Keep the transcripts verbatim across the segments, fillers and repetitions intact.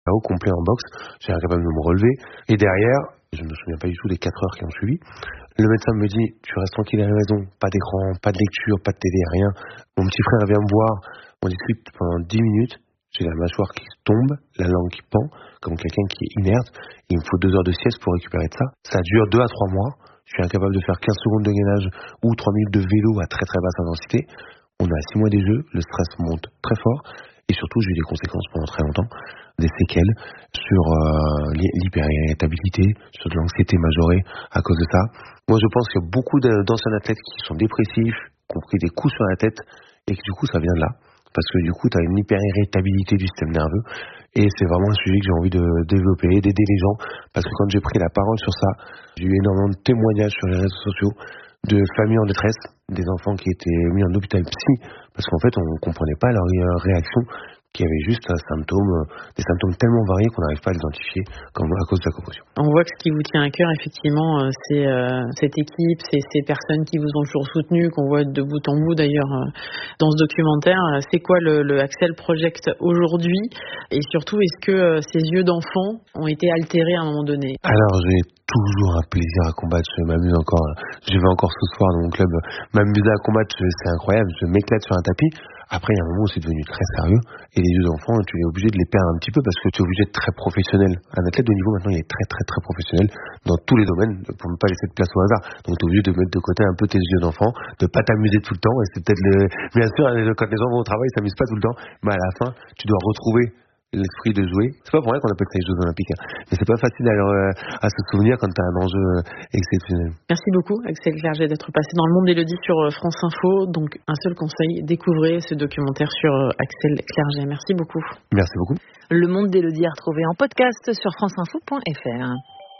Au complet en boxe, j'étais incapable de me relever. Et derrière, je ne me souviens pas du tout des quatre heures qui ont suivi. Le médecin me dit, tu restes tranquille à la maison, pas d'écran, pas de lecture, pas de télé, rien. Mon petit frère vient me voir, on discute pendant dix minutes. J'ai la mâchoire qui tombe, la langue qui pend, comme quelqu'un qui est inerte. Il me faut deux heures de sieste pour récupérer de ça. Ça dure deux à trois mois. Je suis incapable de faire quinze secondes de gainage ou trois minutes de vélo à très très basse intensité. On a six mois des jeux, le stress monte très fort. Et surtout, j'ai eu des conséquences pendant très longtemps, des séquelles sur euh, l'hyper-irritabilité, sur de l'anxiété majorée à cause de ça. Moi, je pense qu'il y a beaucoup d'anciens athlètes qui sont dépressifs, qui ont pris des coups sur la tête, et que du coup, ça vient de là. Parce que du coup, tu as une hyper-irritabilité du système nerveux. Et c'est vraiment un sujet que j'ai envie de développer, d'aider les gens. Parce que quand j'ai pris la parole sur ça, j'ai eu énormément de témoignages sur les réseaux sociaux de familles en détresse, des enfants qui étaient mis en hôpital psy, parce qu'en fait, on ne comprenait pas leur réaction, qui avait juste un symptôme, des symptômes tellement variés qu'on n'arrive pas à l'identifier comme à cause de la commotion. On voit que ce qui vous tient à cœur, effectivement, c'est euh, cette équipe, c'est ces personnes qui vous ont toujours soutenu, qu'on voit de bout en bout d'ailleurs euh, dans ce documentaire. C'est quoi le, le Axel Project aujourd'hui? Et surtout, est-ce que euh, ces yeux d'enfant ont été altérés à un moment donné? Alors, j'ai toujours un plaisir à combattre, je m'amuse encore, je vais encore ce soir dans mon club m'amuser à combattre, c'est incroyable, je m'éclate sur un tapis. Après, il y a un moment où c'est devenu très sérieux, et les yeux d'enfant, tu es obligé de les perdre un petit peu parce que tu es obligé d'être très professionnel. Un athlète de niveau, maintenant, il est très très très professionnel dans tous les domaines pour ne pas laisser de place au hasard. Donc, tu es obligé de mettre de côté un peu tes yeux d'enfant, de pas t'amuser tout le temps, et c'est peut-être le... Bien sûr, quand les gens vont au travail, ils s'amusent pas tout le temps, mais à la fin, tu dois retrouver l'esprit de jouer. C'est pas pour rien qu'on appelle ça les Jeux Olympiques, hein. Mais c'est pas facile à, euh, à se souvenir quand t'as un enjeu exceptionnel. Merci beaucoup, Axel Clerget, d'être passé dans le monde d'Élodie sur France Info. Donc, un seul conseil, découvrez ce documentaire sur Axel Clerget. Merci beaucoup. Merci beaucoup. Le monde d'Élodie à retrouver en podcast sur franceinfo point f r.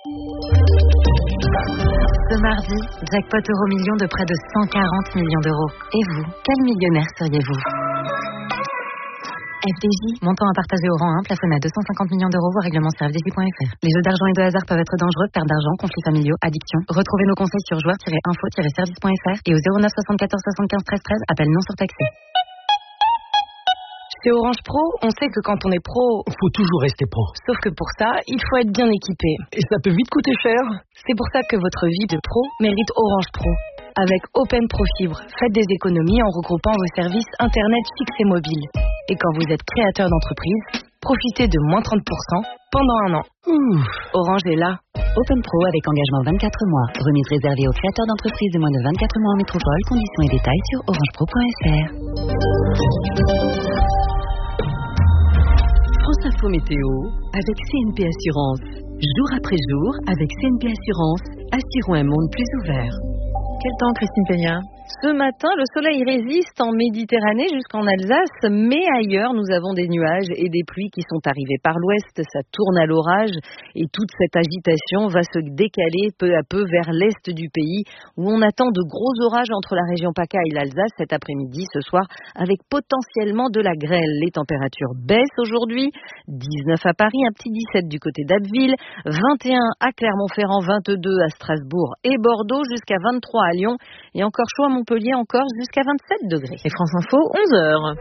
Ce mardi, jackpot euro million de près de cent quarante millions d'euros. Et vous, quel millionnaire seriez-vous ? F D J, montant à partager au rang un, plafonné à deux cent cinquante millions d'euros, voire règlement sur f d j point f r. Les jeux d'argent et de hasard peuvent être dangereux, perte d'argent, conflits familiaux, addiction. Retrouvez nos conseils sur joueurs tiret info tiret service point f r et au zéro neuf soixante-quatorze soixante-quinze treize treize, appel non surtaxé. Chez Orange Pro, on sait que quand on est pro, faut toujours rester pro. Sauf que pour ça, il faut être bien équipé. Et ça peut vite coûter cher. C'est pour ça que votre vie de pro mérite Orange Pro. Avec Open Pro Fibre, faites des économies en regroupant vos services Internet fixe et mobile. Et quand vous êtes créateur d'entreprise, profitez de moins trente pour cent pendant un an. Ouh. Orange est là. Open Pro avec engagement vingt-quatre mois. Remise réservée aux créateurs d'entreprises de moins de vingt-quatre mois en métropole. Conditions et détails sur orange pro point f r. France Info Météo avec C N P Assurance. Jour après jour, avec C N P Assurance, assurons un monde plus ouvert. Quel temps, Christine Peña? Ce matin, le soleil résiste en Méditerranée jusqu'en Alsace, mais ailleurs, nous avons des nuages et des pluies qui sont arrivées par l'ouest. Ça tourne à l'orage et toute cette agitation va se décaler peu à peu vers l'est du pays où on attend de gros orages entre la région PACA et l'Alsace cet après-midi, ce soir, avec potentiellement de la grêle. Les températures baissent aujourd'hui, dix-neuf à Paris, un petit dix-sept du côté d'Abbeville, vingt et un à Clermont-Ferrand, vingt-deux à Strasbourg et Bordeaux, jusqu'à vingt-trois à Lyon et encore chaud à Montpellier, encore jusqu'à vingt-sept degrés. Et France Info, onze heures.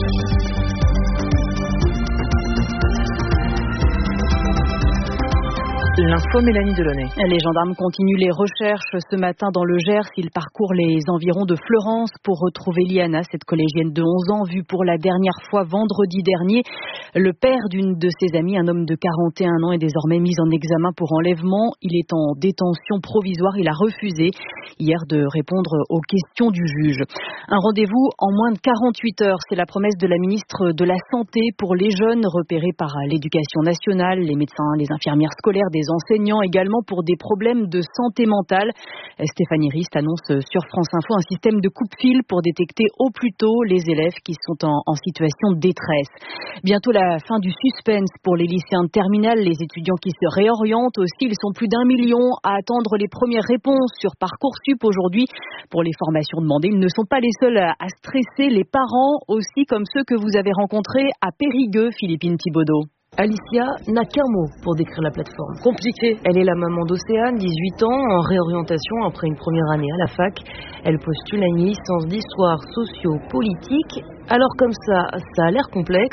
L'info, Mélanie Delaunay. Les gendarmes continuent les recherches ce matin dans le Gers. Ils parcourent les environs de Fleurance pour retrouver Liana, cette collégienne de onze ans, vue pour la dernière fois vendredi dernier. Le père d'une de ses amies, un homme de quarante et un ans, est désormais mis en examen pour enlèvement. Il est en détention provisoire. Il a refusé hier de répondre aux questions du juge. Un rendez-vous en moins de quarante-huit heures. C'est la promesse de la ministre de la Santé pour les jeunes repérés par l'Éducation nationale, les médecins, les infirmières scolaires, des enseignants également pour des problèmes de santé mentale. Stéphanie Rist annonce sur France Info un système de coupe-fil pour détecter au plus tôt les élèves qui sont en, en situation de détresse. Bientôt la fin du suspense pour les lycéens de terminale, les étudiants qui se réorientent aussi. Ils sont plus d'un million à attendre les premières réponses sur Parcoursup aujourd'hui pour les formations demandées. Ils ne sont pas les seuls à stresser, les parents aussi, comme ceux que vous avez rencontrés à Périgueux, Philippine Thibaudot. Alicia n'a qu'un mot pour décrire la plateforme. Compliqué. Elle est la maman d'Océane, dix-huit ans, en réorientation après une première année à la fac. Elle postule à une licence d'histoire socio-politique. Alors comme ça, ça a l'air complexe.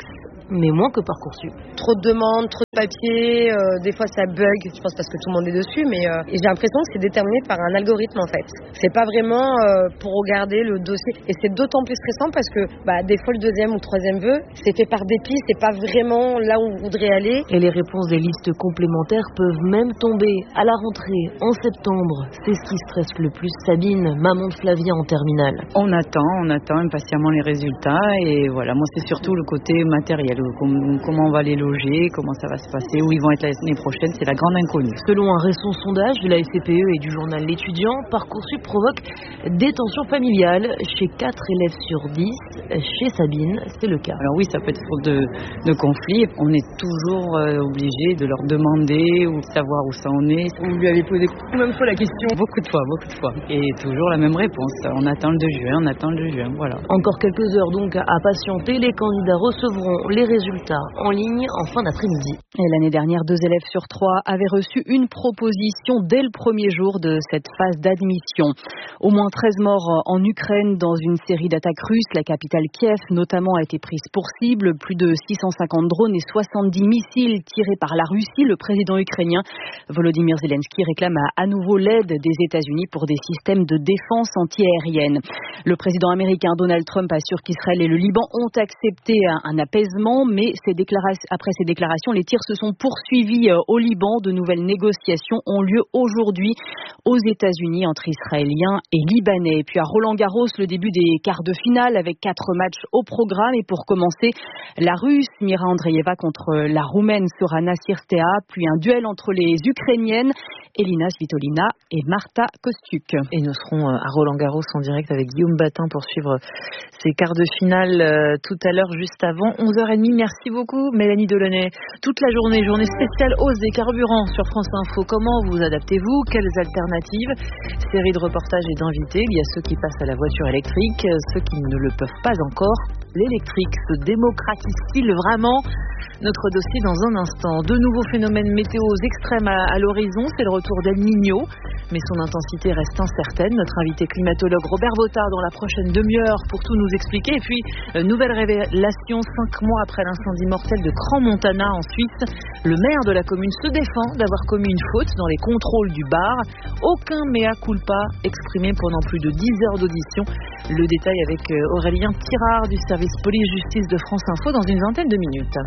mais moins que Parcoursup. Trop de demandes, trop de papiers, euh, des fois ça bug, je pense parce que tout le monde est dessus, mais euh, et j'ai l'impression que c'est déterminé par un algorithme en fait. C'est pas vraiment euh, pour regarder le dossier, et c'est d'autant plus stressant parce que bah, des fois le deuxième ou le troisième vœu, c'est fait par dépit, c'est pas vraiment là où on voudrait aller. Et les réponses des listes complémentaires peuvent même tomber à la rentrée, en septembre. C'est ce qui stresse le plus Sabine, maman de Flavien en terminale. On attend, on attend impatiemment les résultats, et voilà, moi c'est surtout le côté matériel, comment on va les loger, comment ça va se passer, où ils vont être l'année prochaine, c'est la grande inconnue. Selon un récent sondage de la S C P E et du journal L'étudiant, Parcoursup provoque des tensions familiales chez quatre élèves sur dix. Chez Sabine, c'est le cas. Alors oui, ça peut être source de, de conflits. On est toujours euh, obligé de leur demander ou de savoir où ça en est. Vous lui avez posé combien de fois la question? Beaucoup de fois, beaucoup de fois. Et toujours la même réponse. On attend le deux juin, on attend le deux juin, voilà. Encore quelques heures donc à patienter. Les candidats recevront les résultats en ligne en fin d'après-midi. Et l'année dernière, deux élèves sur trois avaient reçu une proposition dès le premier jour de cette phase d'admission. Au moins treize morts en Ukraine dans une série d'attaques russes. La capitale Kiev notamment a été prise pour cible. Plus de six cent cinquante drones et soixante-dix missiles tirés par la Russie. Le président ukrainien Volodymyr Zelensky réclame à, à nouveau l'aide des États-Unis pour des systèmes de défense antiaérienne. Le président américain Donald Trump assure qu'Israël et le Liban ont accepté un, un apaisement, mais ces déclarations, après ces déclarations, les tirs se sont poursuivis au Liban. De nouvelles négociations ont lieu aujourd'hui aux États-Unis entre Israéliens et Libanais. Et puis à Roland-Garros, le début des quarts de finale avec quatre matchs au programme. Et pour commencer, la Russe Mira Andreeva contre la Roumaine Sorana Cirstea, puis un duel entre les Ukrainiennes Elina Svitolina et Marta Kostyuk. Et nous serons à Roland-Garros en direct avec Guillaume Batin pour suivre ces quarts de finale euh, tout à l'heure, juste avant onze heures trente. Merci beaucoup Mélanie Delaunay. Toute la journée, journée spéciale hausse des carburants sur France Info. Comment vous adaptez-vous? Quelles alternatives? Série de reportages et d'invités. Il y a ceux qui passent à la voiture électrique, ceux qui ne le peuvent pas encore. L'électrique se démocratise-t-il vraiment? Notre dossier dans un instant. De nouveaux phénomènes météo extrêmes à, à l'horizon. C'est le retour d'El Niño, mais son intensité reste incertaine. Notre invité climatologue Robert Votard dans la prochaine demi-heure pour tout nous expliquer. Et puis, euh, nouvelle révélation, cinq mois après l'incendie mortel de Crans-Montana en Suisse. Le maire de la commune se défend d'avoir commis une faute dans les contrôles du bar. Aucun mea culpa exprimé pendant plus de dix heures d'audition. Le détail avec euh, Aurélien Tirard du service police-justice de France Info dans une vingtaine de minutes.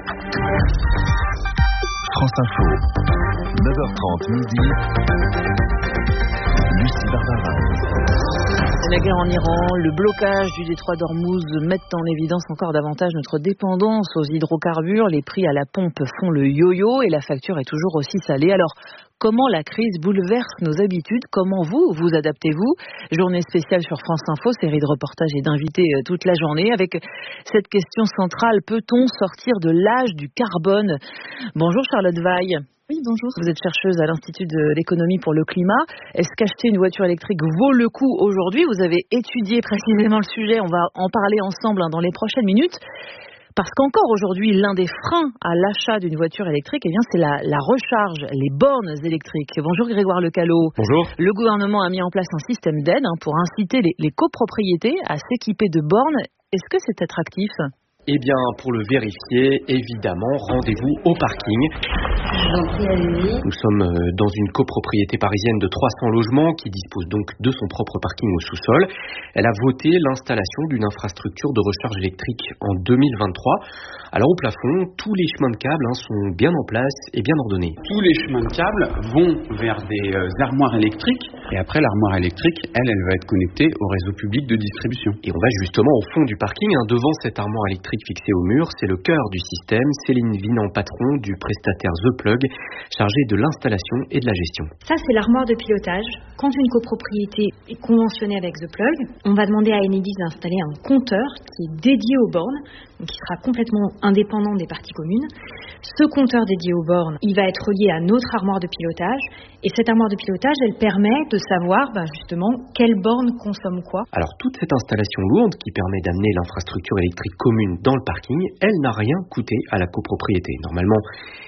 France Info, neuf heures trente midi, Lucie Barbara. La guerre en Iran, le blocage du détroit d'Ormuz mettent en évidence encore davantage notre dépendance aux hydrocarbures. Les prix à la pompe font le yo-yo et la facture est toujours aussi salée. Alors, comment la crise bouleverse nos habitudes? Comment vous, vous adaptez-vous? Journée spéciale sur France Info, série de reportages et d'invités toute la journée avec cette question centrale. Peut-on sortir de l'âge du carbone? Bonjour Charlotte Vaille. Oui, bonjour. Vous êtes chercheuse à l'Institut de l'économie pour le climat. Est-ce qu'acheter une voiture électrique vaut le coup aujourd'hui? Vous avez étudié précisément le sujet. On va en parler ensemble dans les prochaines minutes. Parce qu'encore aujourd'hui, l'un des freins à l'achat d'une voiture électrique, eh bien, c'est la, la recharge, les bornes électriques. Bonjour Grégoire Lecalot. Bonjour. Le gouvernement a mis en place un système d'aide hein, pour inciter les, les copropriétés à s'équiper de bornes. Est-ce que c'est attractif ? Eh bien, pour le vérifier, évidemment, rendez-vous au parking. Nous sommes dans une copropriété parisienne de trois cents logements qui dispose donc de son propre parking au sous-sol. Elle a voté l'installation d'une infrastructure de recharge électrique en deux mille vingt-trois. Alors au plafond, tous les chemins de câbles hein, sont bien en place et bien ordonnés. Tous les chemins de câbles vont vers des euh, armoires électriques et après l'armoire électrique, elle, elle va être connectée au réseau public de distribution. Et on va justement au fond du parking, hein, devant cette armoire électrique fixée au mur. C'est le cœur du système. Céline Vinan, patron du prestataire The Plug, chargé de l'installation et de la gestion. Ça, c'est l'armoire de pilotage. Quand une copropriété est conventionnée avec The Plug, on va demander à Enedis d'installer un compteur qui est dédié aux bornes, donc qui sera complètement indépendant des parties communes. Ce compteur dédié aux bornes, il va être relié à notre armoire de pilotage. Et cette armoire de pilotage, elle permet de savoir ben, justement quelle borne consomme quoi. Alors toute cette installation lourde qui permet d'amener l'infrastructure électrique commune dans le parking, elle n'a rien coûté à la copropriété. Normalement,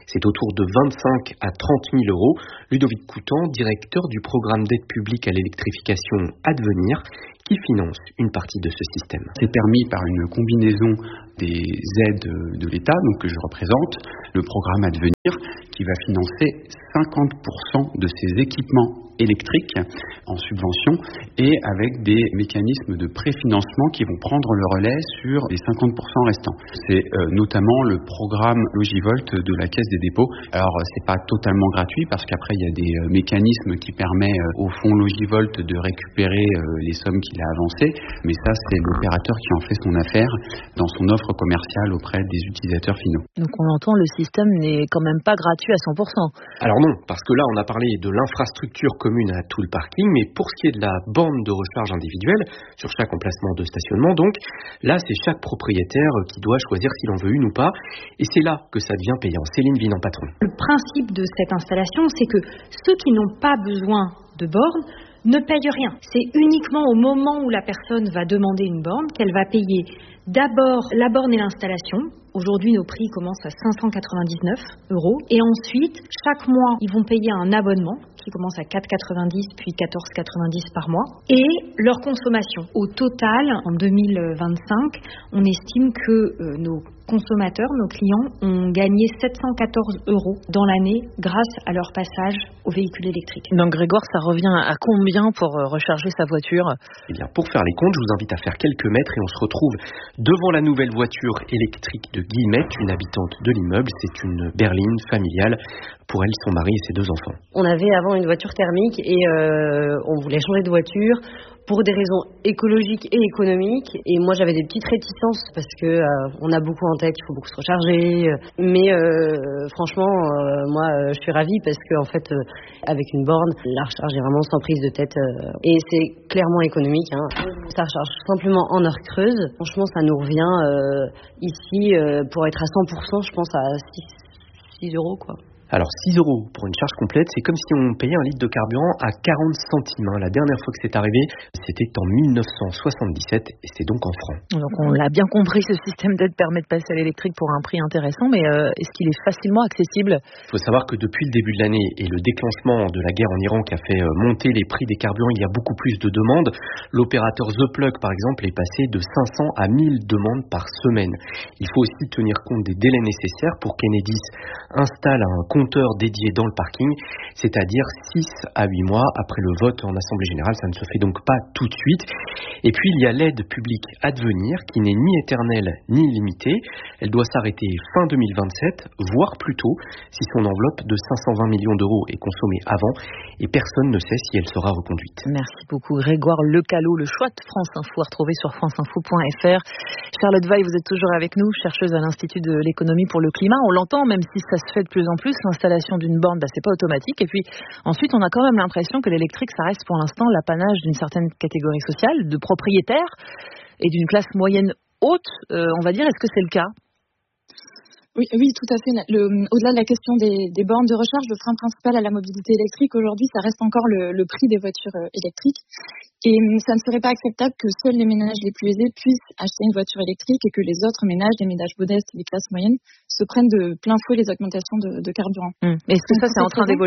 C'est autour de vingt-cinq à trente mille euros. Ludovic Coutan, directeur du programme d'aide publique à l'électrification Advenir, qui finance une partie de ce système. C'est permis par une combinaison des aides de l'État, donc que je représente, le programme Advenir, qui va financer cinquante pour cent de ces équipements électriques en subvention et avec des mécanismes de préfinancement qui vont prendre le relais sur les cinquante pour cent restants. C'est euh, notamment le programme Logivolt de la Caisse des dépôts. Alors c'est pas totalement gratuit parce qu'après il y a des euh, mécanismes qui permettent euh, au fonds Logivolt de récupérer euh, les sommes qu'il a avancées, mais ça c'est l'opérateur qui en fait son affaire dans son offre commerciale auprès des utilisateurs finaux. Donc on entend, le système n'est quand même pas gratuit à cent pour cent. Alors non, parce que là on a parlé de l'infrastructure commune à tout le parking, mais pour ce qui est de la borne de recharge individuelle, sur chaque emplacement de stationnement donc, là c'est chaque propriétaire qui doit choisir s'il en veut une ou pas, et c'est là que ça devient payant. Céline Vinan, patron. Le principe de cette installation, c'est que ceux qui n'ont pas besoin de borne ne payent rien. C'est uniquement au moment où la personne va demander une borne qu'elle va payer d'abord la borne et l'installation. Aujourd'hui, nos prix commencent à cinq cent quatre-vingt-dix-neuf euros. Et ensuite, chaque mois, ils vont payer un abonnement qui commence à quatre cent quatre-vingt-dix puis quatorze cent quatre-vingt-dix par mois. Et leur consommation. Au total, en deux mille vingt-cinq, on estime que euh, nos consommateurs, nos clients, ont gagné sept cent quatorze euros dans l'année grâce à leur passage au véhicule électrique. Donc Grégoire, ça revient à combien pour recharger sa voiture ? Eh bien, pour faire les comptes, je vous invite à faire quelques mètres et on se retrouve devant la nouvelle voiture électrique de Guillemette, une habitante de l'immeuble. C'est une berline familiale pour elle, son mari et ses deux enfants. On avait avant une voiture thermique et euh, on voulait changer de voiture pour des raisons écologiques et économiques. Et moi, j'avais des petites réticences parce que euh, on a beaucoup en tête, il faut beaucoup se recharger. Mais euh, franchement, euh, moi, euh, je suis ravie parce que en fait, euh, avec une borne, la recharge est vraiment sans prise de tête euh, et c'est clairement économique. Hein. Ça recharge simplement en heure creuse. Franchement, ça nous revient euh, ici euh, pour être à cent pour cent, je pense à six euros quoi. Alors six euros pour une charge complète, c'est comme si on payait un litre de carburant à quarante centimes. La dernière fois que c'est arrivé, c'était en mille neuf cent soixante-dix-sept et c'est donc en francs. Donc on l'a bien compris, ce système d'aide permet de passer à l'électrique pour un prix intéressant, mais euh, est-ce qu'il est facilement accessible ? Il faut savoir que depuis le début de l'année et le déclenchement de la guerre en Iran qui a fait monter les prix des carburants, il y a beaucoup plus de demandes. L'opérateur The Plug, par exemple, est passé de cinq cents à mille demandes par semaine. Il faut aussi tenir compte des délais nécessaires pour qu'Enedis installe un compteur dédié dans le parking, c'est-à-dire six à huit mois après le vote en Assemblée Générale. Ça ne se fait donc pas tout de suite. Et puis il y a l'aide publique Advenir qui n'est ni éternelle ni illimitée. Elle doit s'arrêter fin deux mille vingt-sept, voire plus tôt, si son enveloppe de cinq cent vingt millions d'euros est consommée avant, et personne ne sait si elle sera reconduite. Merci beaucoup Grégoire Lecalot. Le choix de France Info à retrouver sur franceinfo point f r. Charlotte Veil, vous êtes toujours avec nous, chercheuse à l'Institut de l'économie pour le climat. On l'entend, même si ça se fait de plus en plus, l'installation d'une borne, bah, c'est pas automatique. Et puis ensuite, on a quand même l'impression que l'électrique, ça reste pour l'instant l'apanage d'une certaine catégorie sociale, de propriétaires et d'une classe moyenne haute, euh, on va dire. Est-ce que c'est le cas ? Oui, oui, tout à fait. Le, au-delà de la question des, des bornes de recharge, le frein principal à la mobilité électrique aujourd'hui, ça reste encore le, le prix des voitures électriques. Et ça ne serait pas acceptable que seuls les ménages les plus aisés puissent acheter une voiture électrique et que les autres ménages, les ménages modestes et les classes moyennes, se prennent de plein fouet les augmentations de, de carburant. Mmh. Est-ce que ça, c'est en train d'évoluer ?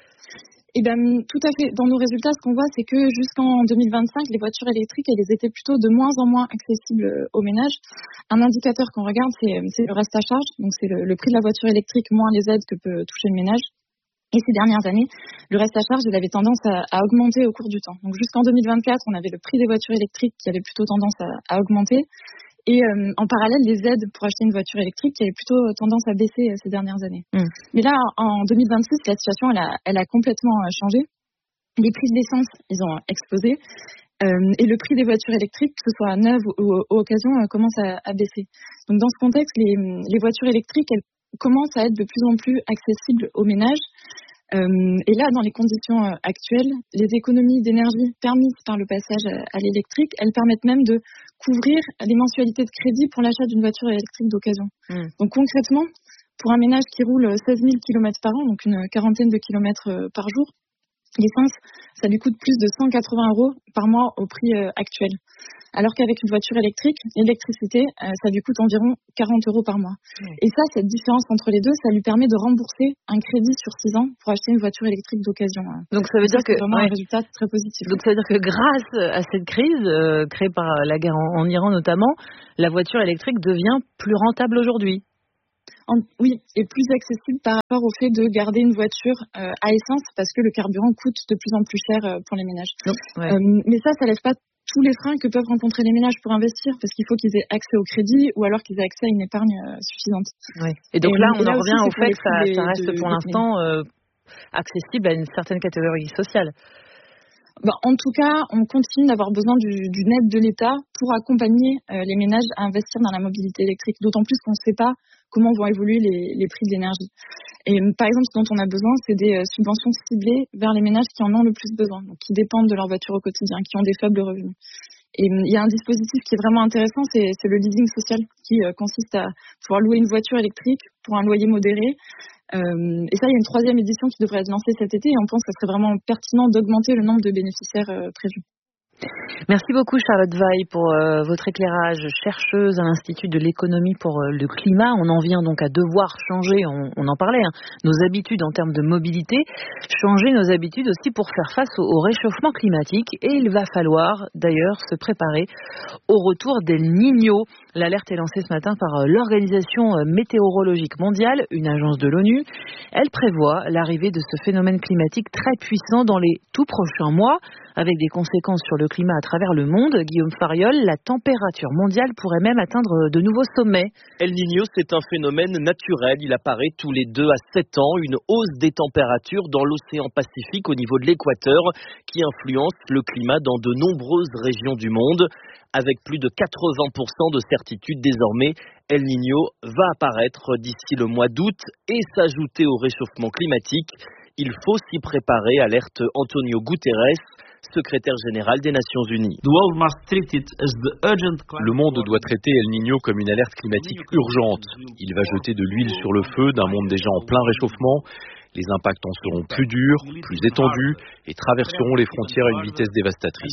Eh bien, tout à fait. Dans nos résultats, ce qu'on voit, c'est que jusqu'en deux mille vingt-cinq, les voitures électriques, elles étaient plutôt de moins en moins accessibles aux ménages. Un indicateur qu'on regarde, c'est, c'est le reste à charge. Donc, c'est le, le prix de la voiture électrique moins les aides que peut toucher le ménage. Et ces dernières années, le reste à charge, il avait tendance à, à augmenter au cours du temps. Donc, jusqu'en deux mille vingt-quatre, on avait le prix des voitures électriques qui avait plutôt tendance à, à augmenter. Et euh, en parallèle, les aides pour acheter une voiture électrique qui avaient plutôt tendance à baisser euh, ces dernières années. Mmh. Mais là, en deux mille vingt-six, la situation, elle a, elle a complètement euh, changé. Les prix de l'essence, ils ont explosé. Euh, et le prix des voitures électriques, que ce soit neuves ou, ou, ou occasion, euh, commence à, à baisser. Donc, dans ce contexte, les, les voitures électriques, elles commencent à être de plus en plus accessibles aux ménages. Euh, et là, dans les conditions euh, actuelles, les économies d'énergie permises par le passage à, à l'électrique, elles permettent même de couvrir les mensualités de crédit pour l'achat d'une voiture électrique d'occasion. Mmh. Donc concrètement, pour un ménage qui roule seize mille kilomètres par an, donc une quarantaine de kilomètres euh, par jour, l'essence, ça lui coûte plus de cent quatre-vingts euros par mois au prix euh, actuel. Alors qu'avec une voiture électrique, l'électricité, euh, ça lui coûte environ quarante euros par mois. Mmh. Et ça, cette différence entre les deux, ça lui permet de rembourser un crédit sur six ans pour acheter une voiture électrique d'occasion. Donc ça veut dire c'est que vraiment ouais. un résultat très positif. Donc ça veut dire que grâce à cette crise euh, créée par la guerre en, en Iran notamment, la voiture électrique devient plus rentable aujourd'hui. En, oui, et plus accessible par rapport au fait de garder une voiture euh, à essence parce que le carburant coûte de plus en plus cher euh, pour les ménages. Donc, ouais. euh, mais ça, ça lève pas tous les freins que peuvent rencontrer les ménages pour investir parce qu'il faut qu'ils aient accès au crédit ou alors qu'ils aient accès à une épargne euh, suffisante. Ouais. Et donc et, là, on et là en revient au fait que ça, ça reste de, pour de, l'instant euh, accessible à une certaine catégorie sociale. Bon, en tout cas, on continue d'avoir besoin du, d'une aide de l'État pour accompagner euh, les ménages à investir dans la mobilité électrique, d'autant plus qu'on ne sait pas comment vont évoluer les, les prix de l'énergie. Et par exemple, ce dont on a besoin, c'est des euh, subventions ciblées vers les ménages qui en ont le plus besoin, donc qui dépendent de leur voiture au quotidien, qui ont des faibles revenus. Et il y a un dispositif qui est vraiment intéressant, c'est, c'est le leasing social, qui euh, consiste à pouvoir louer une voiture électrique pour un loyer modéré. Euh, et ça, il y a une troisième édition qui devrait être lancée cet été et on pense que ce serait vraiment pertinent d'augmenter le nombre de bénéficiaires euh, prévus. Merci beaucoup Charlotte Veil pour euh, votre éclairage, chercheuse à l'Institut de l'économie pour euh, le climat. On en vient donc à devoir changer, on, on en parlait, hein, nos habitudes en termes de mobilité, changer nos habitudes aussi pour faire face au, au réchauffement climatique. Et il va falloir d'ailleurs se préparer au retour d'El Niño. L'alerte est lancée ce matin par euh, l'Organisation météorologique mondiale, une agence de l'ONU. Elle prévoit l'arrivée de ce phénomène climatique très puissant dans les tout prochains mois, avec des conséquences sur le climat à travers le monde. Guillaume Fariol, la température mondiale pourrait même atteindre de nouveaux sommets. El Niño, c'est un phénomène naturel. Il apparaît tous les deux à sept ans. Une hausse des températures dans l'océan Pacifique au niveau de l'équateur qui influence le climat dans de nombreuses régions du monde. Avec plus de quatre-vingts pour cent de certitude désormais, El Niño va apparaître d'ici le mois d'août et s'ajouter au réchauffement climatique. Il faut s'y préparer, alerte Antonio Guterres, secrétaire général des Nations Unies. Le monde doit traiter El Niño comme une alerte climatique urgente. Il va jeter de l'huile sur le feu d'un monde déjà en plein réchauffement. Les impacts en seront plus durs, plus étendus et traverseront les frontières à une vitesse dévastatrice.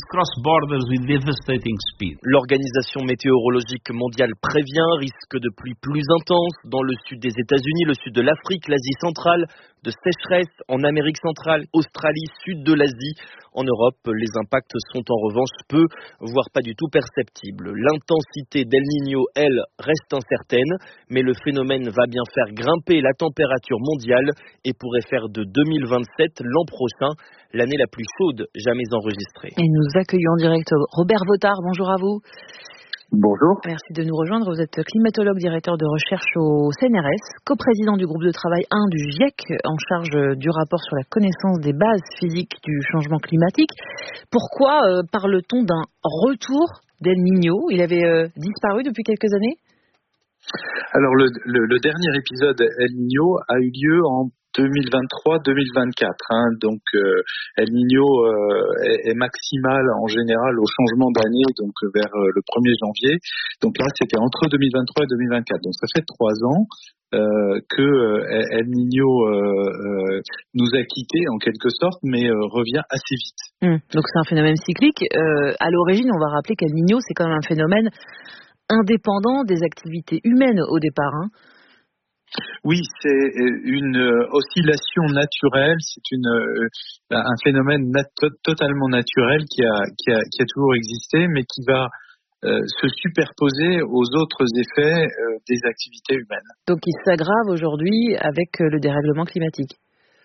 L'Organisation météorologique mondiale prévient risque de pluies plus intenses dans le sud des États-Unis, le sud de l'Afrique, l'Asie centrale, de sécheresse en Amérique centrale, Australie, sud de l'Asie. En Europe, les impacts sont en revanche peu, voire pas du tout perceptibles. L'intensité d'El Niño, elle, reste incertaine, mais le phénomène va bien faire grimper la température mondiale et pourrait faire de deux mille vingt-sept, l'an prochain, l'année la plus chaude jamais enregistrée. Et nous accueillons en direct Robert Vautard. Bonjour à vous. Bonjour. Merci de nous rejoindre. Vous êtes climatologue, directeur de recherche au C N R S, coprésident du groupe de travail un du GIEC, en charge du rapport sur la connaissance des bases physiques du changement climatique. Pourquoi euh, parle-t-on d'un retour d'El Niño ? Il avait euh, disparu depuis quelques années ? Alors le, le, le dernier épisode El Niño a eu lieu en deux mille vingt-trois deux mille vingt-quatre. Hein. Donc euh, El Niño euh, est, est maximal en général au changement d'année, donc vers euh, le premier janvier. Donc là, c'était entre deux mille vingt-trois et deux mille vingt-quatre. Donc ça fait trois ans euh, que euh, El Niño euh, euh, nous a quittés en quelque sorte, mais euh, revient assez vite. Mmh. Donc c'est un phénomène cyclique. Euh, à l'origine, on va rappeler qu'El Niño, c'est quand même un phénomène indépendant des activités humaines au départ, hein. Oui, c'est une oscillation naturelle, c'est une un phénomène nat- totalement naturel qui a qui a qui a toujours existé, mais qui va euh, se superposer aux autres effets euh, des activités humaines. Donc, il s'aggrave aujourd'hui avec le dérèglement climatique.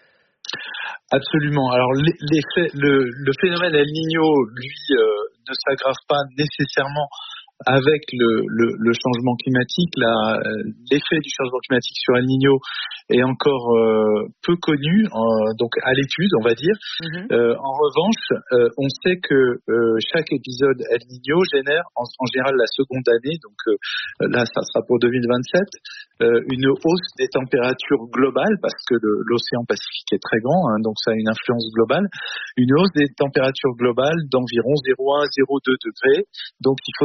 Absolument. Alors, l'effet, le, le phénomène El Niño, lui, euh, ne s'aggrave pas nécessairement avec le, le, le changement climatique. La, l'effet du changement climatique sur El Niño est encore euh, peu connu, euh, donc à l'étude, on va dire. Mm-hmm. Euh, en revanche, euh, on sait que euh, chaque épisode El Niño génère en, en général la seconde année, donc euh, là, ça sera pour deux mille vingt-sept, euh, une hausse des températures globales, parce que le, l'océan Pacifique est très grand, hein, donc ça a une influence globale, une hausse des températures globales d'environ zéro virgule un à zéro virgule deux degrés. Donc il faut s'attendre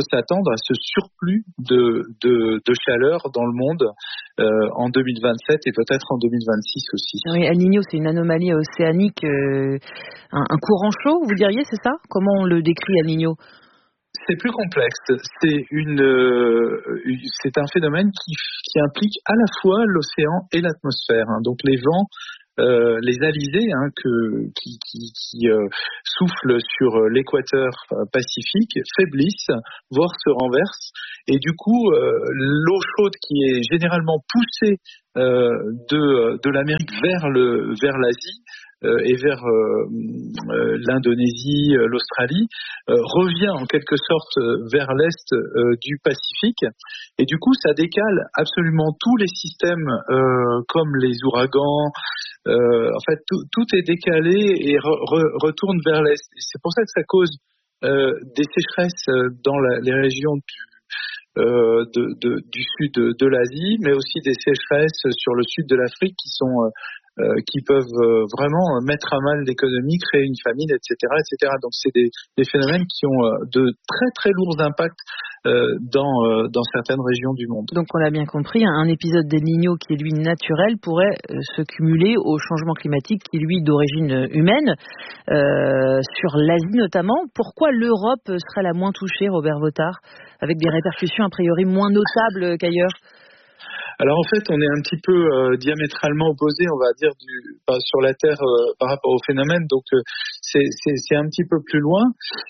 s'attendre à ce surplus de, de, de chaleur dans le monde euh, en deux mille vingt-sept et peut-être en deux mille vingt-six aussi. Oui, El Niño, c'est une anomalie océanique, euh, un, un courant chaud, vous diriez, c'est ça? Comment on le décrit, El Niño? C'est plus complexe. C'est une, euh, c'est un phénomène qui, qui implique à la fois l'océan et l'atmosphère. Hein. Donc les vents, euh, les alizés hein, que, qui, qui, qui euh, soufflent sur l'équateur pacifique faiblissent, voire se renversent. Et du coup, euh, l'eau chaude qui est généralement poussée euh, de, de l'Amérique vers le, vers l'Asie. Euh, et vers euh, euh, l'Indonésie, euh, l'Australie, euh, revient en quelque sorte euh, vers l'est euh, du Pacifique. Et du coup, ça décale absolument tous les systèmes, euh, comme les ouragans. Euh, en fait, tout, tout est décalé et re, re, retourne vers l'est. Et c'est pour ça que ça cause euh, des sécheresses dans la, les régions du Euh, de, de, du sud de, de l'Asie, mais aussi des sécheresses sur le sud de l'Afrique qui sont euh, euh, qui peuvent euh, vraiment mettre à mal l'économie, créer une famine, et cetera, et cetera. Donc c'est des, des phénomènes qui ont euh, de très très lourds impacts euh, dans euh, dans certaines régions du monde. Donc on l'a bien compris, un épisode d'El Niño qui est lui naturel pourrait euh, se cumuler au changement climatique qui lui d'origine humaine, euh, sur l'Asie notamment. Pourquoi l'Europe serait la moins touchée, Robert Votard, avec des répercussions a priori moins notables qu'ailleurs? Alors en fait, on est un petit peu euh, diamétralement opposés, on va dire, du, pas, sur la Terre euh, par rapport au phénomène. Donc euh, c'est, c'est, c'est un petit peu plus loin,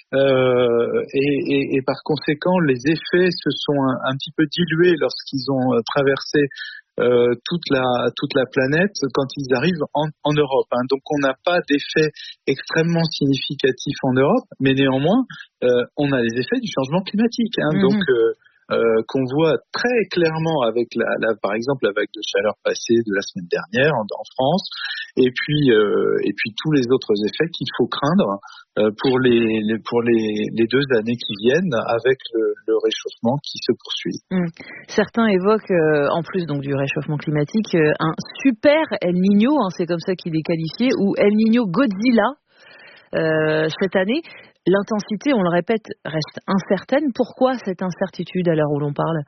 euh, et, et, et par conséquent, les effets se sont un, un petit peu dilués lorsqu'ils ont euh, traversé euh, toute la toute la planète quand ils arrivent en, en Europe. Hein. Donc on n'a pas d'effet extrêmement significatif en Europe, mais néanmoins, euh, on a les effets du changement climatique. Hein. Mm-hmm. Donc euh, Euh, qu'on voit très clairement avec la, la, par exemple la vague de chaleur passée de la semaine dernière en, en France, et puis euh, et puis tous les autres effets qu'il faut craindre euh, pour les, les pour les, les deux années qui viennent avec le, le réchauffement qui se poursuit. Mmh. Certains évoquent euh, en plus donc du réchauffement climatique euh, un super El Niño, hein, c'est comme ça qu'il est qualifié, ou El Niño Godzilla euh, cette année. L'intensité, on le répète, reste incertaine. Pourquoi cette incertitude à l'heure où l'on parle?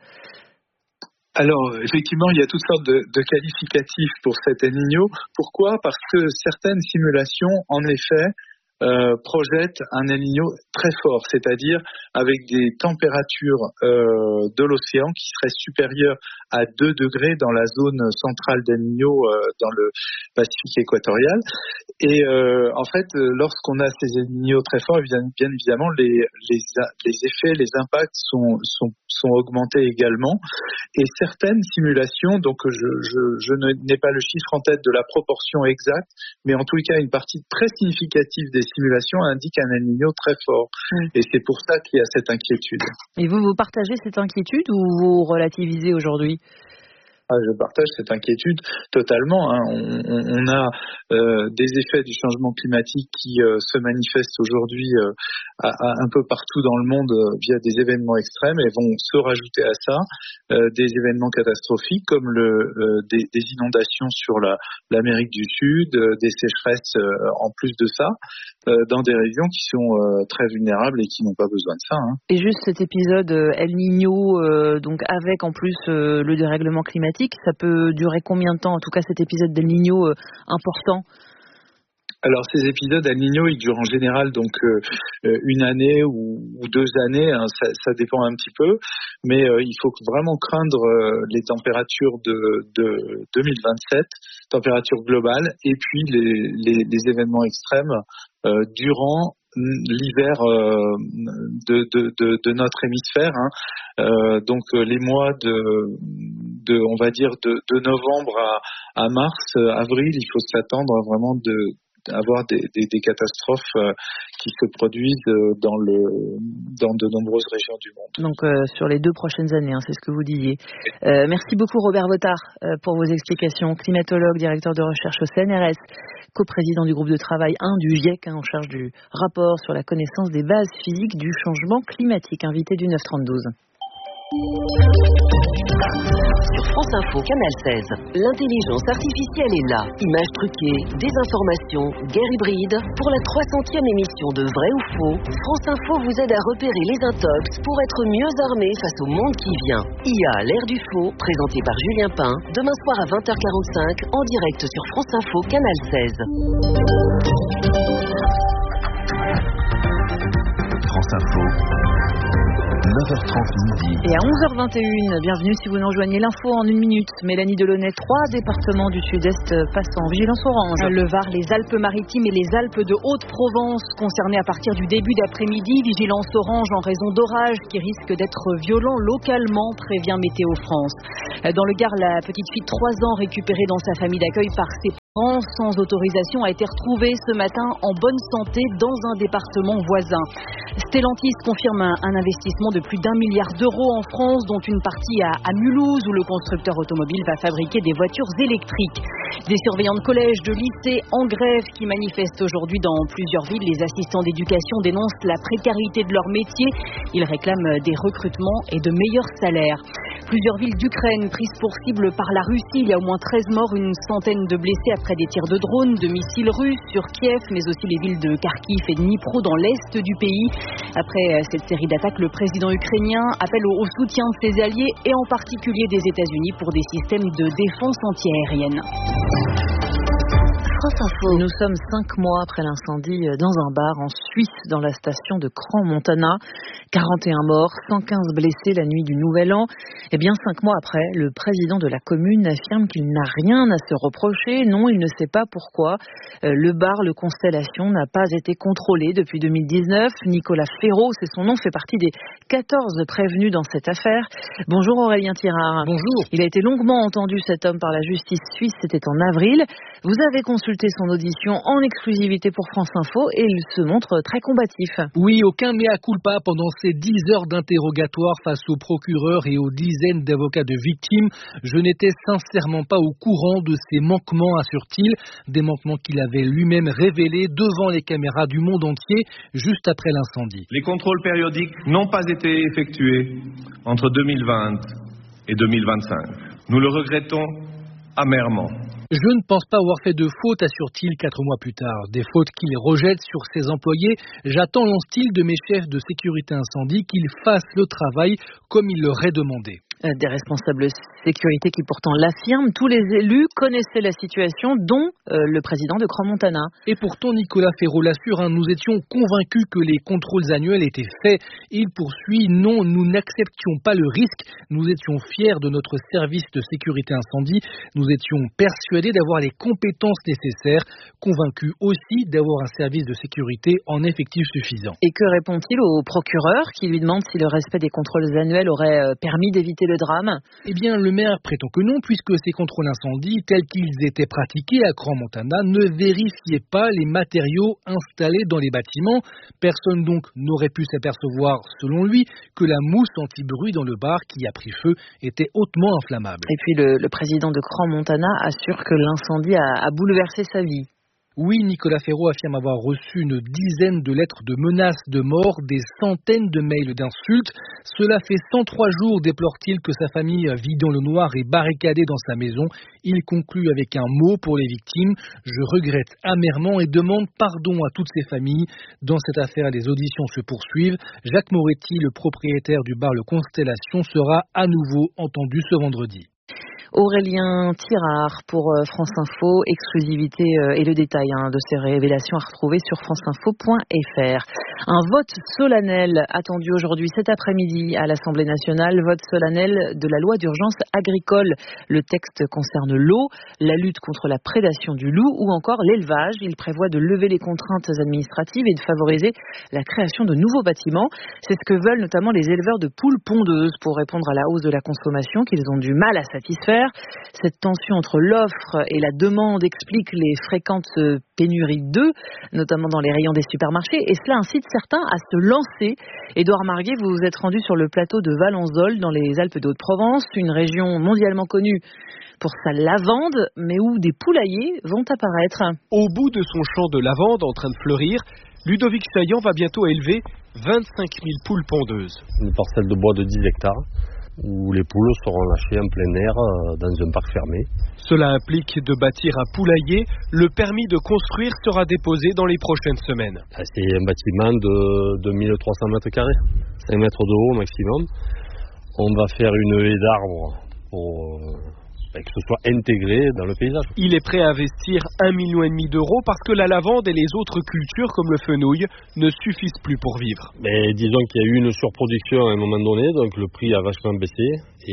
Alors, effectivement, il y a toutes sortes de, de qualificatifs pour cet El Niño. Pourquoi? Parce que certaines simulations, en effet, euh, projettent un El Niño très fort, c'est-à-dire avec des températures euh, de l'océan qui seraient supérieures à deux degrés dans la zone centrale d'El Niño, euh, dans le Pacifique équatorial. Et euh, en fait, lorsqu'on a ces El Niño très forts, bien évidemment, les, les, les effets, les impacts sont, sont, sont augmentés également. Et certaines simulations, donc je, je, je n'ai pas le chiffre en tête de la proportion exacte, mais en tous les cas, une partie très significative des simulations indique un El Niño très fort. Mmh. Et c'est pour ça qu'il y a cette inquiétude. Et vous, vous partagez cette inquiétude ou vous relativisez aujourd'hui? Ah, je partage cette inquiétude totalement. Hein. On, on, on a euh, des effets du changement climatique qui euh, se manifestent aujourd'hui euh, à, à un peu partout dans le monde euh, via des événements extrêmes, et vont se rajouter à ça euh, des événements catastrophiques comme le, euh, des, des inondations sur la, l'Amérique du Sud, euh, des sécheresses euh, en plus de ça, euh, dans des régions qui sont euh, très vulnérables et qui n'ont pas besoin de ça. Hein. Et juste cet épisode euh, El Niño, euh, donc avec en plus euh, le dérèglement climatique, ça peut durer combien de temps, en tout cas cet épisode d'El Niño euh, important? Alors ces épisodes El Niño, ils durent en général donc euh, une année ou, ou deux années, hein, ça, ça dépend un petit peu, mais euh, il faut vraiment craindre euh, les températures de, de deux mille vingt-sept, température globale, et puis les, les, les événements extrêmes euh, durant l'hiver euh, de, de, de, de notre hémisphère, hein. Euh, donc les mois de, de on va dire de, de novembre à, à mars, avril, il faut s'attendre vraiment de avoir des, des, des catastrophes euh, qui se produisent euh, dans, le, dans de nombreuses régions du monde. Donc euh, sur les deux prochaines années, hein, c'est ce que vous disiez. Euh, merci beaucoup Robert Votard euh, pour vos explications. Climatologue, directeur de recherche au C N R S, coprésident du groupe de travail un du GIEC, hein, en charge du rapport sur la connaissance des bases physiques du changement climatique, invité du neuf trente-douze. Sur France Info, Canal seize, l'intelligence artificielle est là. Images truquées, désinformation, guerre hybride. Pour la trois centième émission de Vrai ou Faux, France Info vous aide à repérer les intox pour être mieux armé face au monde qui vient. I A, l'ère du faux, présenté par Julien Pain, demain soir à vingt heures quarante-cinq, en direct sur France Info, Canal seize. France Info. neuf heures trente midi. Et à onze heures vingt et une, bienvenue si vous nous rejoignez, l'info en une minute. Mélanie Delaunay, trois départements du sud-est passent en vigilance orange. Le Var, les Alpes-Maritimes et les Alpes de Haute-Provence concernés à partir du début d'après-midi. Vigilance orange en raison d'orages qui risquent d'être violents localement, prévient Météo France. Dans le Gard, la petite fille de trois ans récupérée dans sa famille d'accueil par ses parents sans autorisation a été retrouvée ce matin en bonne santé dans un département voisin. Stellantis confirme un, un investissement de plus d'un milliard d'euros en France, dont une partie à, à Mulhouse, où le constructeur automobile va fabriquer des voitures électriques. Des surveillants de collèges, de lycées en grève qui manifestent aujourd'hui dans plusieurs villes. Les assistants d'éducation dénoncent la précarité de leur métier. Ils réclament des recrutements et de meilleurs salaires. Plusieurs villes d'Ukraine prises pour cible par la Russie. Il y a au moins treize morts, une centaine de blessés après des tirs de drones, de missiles russes sur Kiev, mais aussi les villes de Kharkiv et de Dnipro dans l'est du pays. Après cette série d'attaques, le président ukrainien appelle au soutien de ses alliés et en particulier des États-Unis pour des systèmes de défense antiaérienne. Nous sommes cinq mois après l'incendie dans un bar en Suisse, dans la station de Crans-Montana. quarante et un morts, cent quinze blessés la nuit du Nouvel An. Eh bien, cinq mois après, le président de la commune affirme qu'il n'a rien à se reprocher. Non, il ne sait pas pourquoi. Le bar, le Constellation, n'a pas été contrôlé depuis deux mille dix-neuf. Nicolas Ferraud, c'est son nom, fait partie des quatorze prévenus dans cette affaire. Bonjour Aurélien Tirard. Bonjour. Il a été longuement entendu, cet homme, par la justice suisse. C'était en avril. Vous avez consulté son audition en exclusivité pour France Info et il se montre très combatif. Oui, aucun mea culpa pendant ces dix heures d'interrogatoire face au procureur et aux dizaines d'avocats de victimes. Je n'étais sincèrement pas au courant de ces manquements, assure-t-il, des manquements qu'il avait lui-même révélés devant les caméras du monde entier juste après l'incendie. Les contrôles périodiques n'ont pas été effectués entre deux mille vingt et deux mille vingt-cinq. Nous le regrettons amèrement. Je ne pense pas avoir fait de faute, assure-t-il quatre mois plus tard. Des fautes qu'il rejette sur ses employés. J'attends l'en style de mes chefs de sécurité incendie qu'ils fassent le travail comme il leur est demandé. Des responsables sécurité qui pourtant l'affirment. Tous les élus connaissaient la situation, dont euh, le président de Crans-Montana. Et pourtant, Nicolas Ferraud l'assure, hein, nous étions convaincus que les contrôles annuels étaient faits. Il poursuit, non, nous n'acceptions pas le risque. Nous étions fiers de notre service de sécurité incendie. Nous étions persuadés d'avoir les compétences nécessaires, convaincus aussi d'avoir un service de sécurité en effectif suffisant. Et que répond-il au procureur qui lui demande si le respect des contrôles annuels aurait permis d'éviter le drame? Eh bien, le maire prétend que non, puisque ces contrôles incendies, tels qu'ils étaient pratiqués à Crans-Montana, ne vérifiaient pas les matériaux installés dans les bâtiments. Personne donc n'aurait pu s'apercevoir, selon lui, que la mousse anti-bruit dans le bar qui a pris feu était hautement inflammable. Et puis le, le président de Crans-Montana assure que l'incendie a, a bouleversé sa vie. Oui, Nicolas Ferraud affirme avoir reçu une dizaine de lettres de menaces de mort, des centaines de mails d'insultes. Cela fait cent trois jours, déplore-t-il, que sa famille vit dans le noir et barricadée dans sa maison. Il conclut avec un mot pour les victimes. Je regrette amèrement et demande pardon à toutes ces familles. Dans cette affaire, les auditions se poursuivent. Jacques Moretti, le propriétaire du bar Le Constellation, sera à nouveau entendu ce vendredi. Aurélien Tirard pour France Info, exclusivité et le détail hein, de ces révélations à retrouver sur franceinfo point f r. Un vote solennel attendu aujourd'hui cet après-midi à l'Assemblée nationale, vote solennel de la loi d'urgence agricole. Le texte concerne l'eau, la lutte contre la prédation du loup ou encore l'élevage. Il prévoit de lever les contraintes administratives et de favoriser la création de nouveaux bâtiments. C'est ce que veulent notamment les éleveurs de poules pondeuses pour répondre à la hausse de la consommation qu'ils ont du mal à satisfaire. Cette tension entre l'offre et la demande explique les fréquentes pénuries d'œufs, notamment dans les rayons des supermarchés, et cela incite certains à se lancer. Édouard Marguet, vous vous êtes rendu sur le plateau de Valenzolle, dans les Alpes de Haute-Provence, une région mondialement connue pour sa lavande, mais où des poulaillers vont apparaître. Au bout de son champ de lavande en train de fleurir, Ludovic Saillant va bientôt élever vingt-cinq mille poules pondeuses. Une parcelle de bois de dix hectares. où les poules seront lâchées en plein air dans un parc fermé. Cela implique de bâtir un poulailler. Le permis de construire sera déposé dans les prochaines semaines. C'est un bâtiment de, de mille trois cents mètres carrés, cinq mètres de haut maximum. On va faire une haie d'arbres pour que ce soit intégré dans le paysage. Il est prêt à investir un million et demi d'euros parce que la lavande et les autres cultures comme le fenouil ne suffisent plus pour vivre. Mais disons qu'il y a eu une surproduction à un moment donné, donc le prix a vachement baissé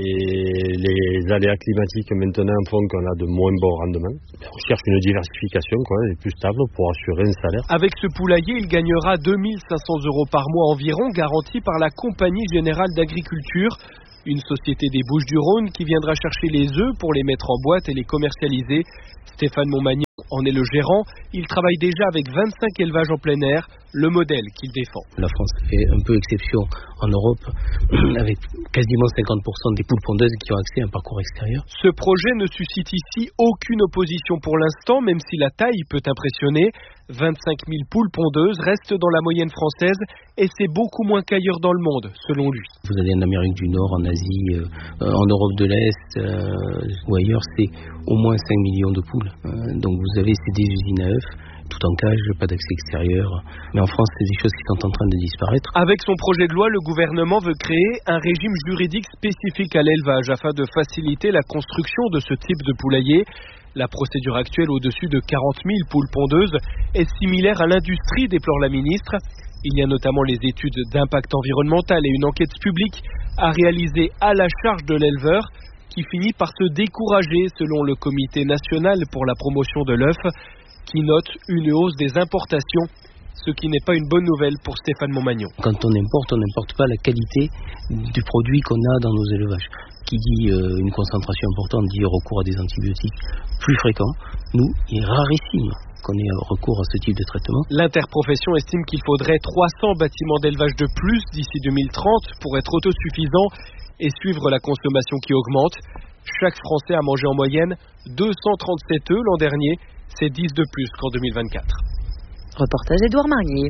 et les aléas climatiques maintenant font qu'on a de moins bons rendements. On cherche une diversification quoi, et plus stable pour assurer un salaire. Avec ce poulailler, il gagnera deux mille cinq cents euros par mois environ, garantis par la Compagnie Générale d'Agriculture. Une société des Bouches-du-Rhône qui viendra chercher les œufs pour les mettre en boîte et les commercialiser. Stéphane Montmagnon en est le gérant. Il travaille déjà avec vingt-cinq élevages en plein air, le modèle qu'il défend. La France fait un peu exception en Europe avec quasiment cinquante pour cent des poules pondeuses qui ont accès à un parcours extérieur. Ce projet ne suscite ici aucune opposition pour l'instant, même si la taille peut impressionner. vingt-cinq mille poules pondeuses restent dans la moyenne française et c'est beaucoup moins qu'ailleurs dans le monde, selon lui. Vous allez en Amérique du Nord, en Asie, euh, en Europe de l'Est euh, ou ailleurs, c'est au moins cinq millions de poules. Euh, donc vous avez c'est des usines à œufs, tout en cage, pas d'accès extérieur. Mais en France, c'est des choses qui sont en train de disparaître. Avec son projet de loi, le gouvernement veut créer un régime juridique spécifique à l'élevage afin de faciliter la construction de ce type de poulailler. La procédure actuelle au-dessus de quarante mille poules pondeuses est similaire à l'industrie, déplore la ministre. Il y a notamment les études d'impact environnemental et une enquête publique à réaliser à la charge de l'éleveur qui finit par se décourager selon le Comité national pour la promotion de l'œuf qui note une hausse des importations, ce qui n'est pas une bonne nouvelle pour Stéphane Montmagnon. Quand on importe, on n'importe pas la qualité du produit qu'on a dans nos élevages. Qui dit euh, une concentration importante dit recours à des antibiotiques plus fréquents. Nous, il est rarissime qu'on ait recours à ce type de traitement. L'interprofession estime qu'il faudrait trois cents bâtiments d'élevage de plus d'ici deux mille trente pour être autosuffisant et suivre la consommation qui augmente. Chaque Français a mangé en moyenne deux cent trente-sept œufs l'an dernier, c'est dix de plus qu'en deux mille vingt-quatre. Reportage Édouard Marier.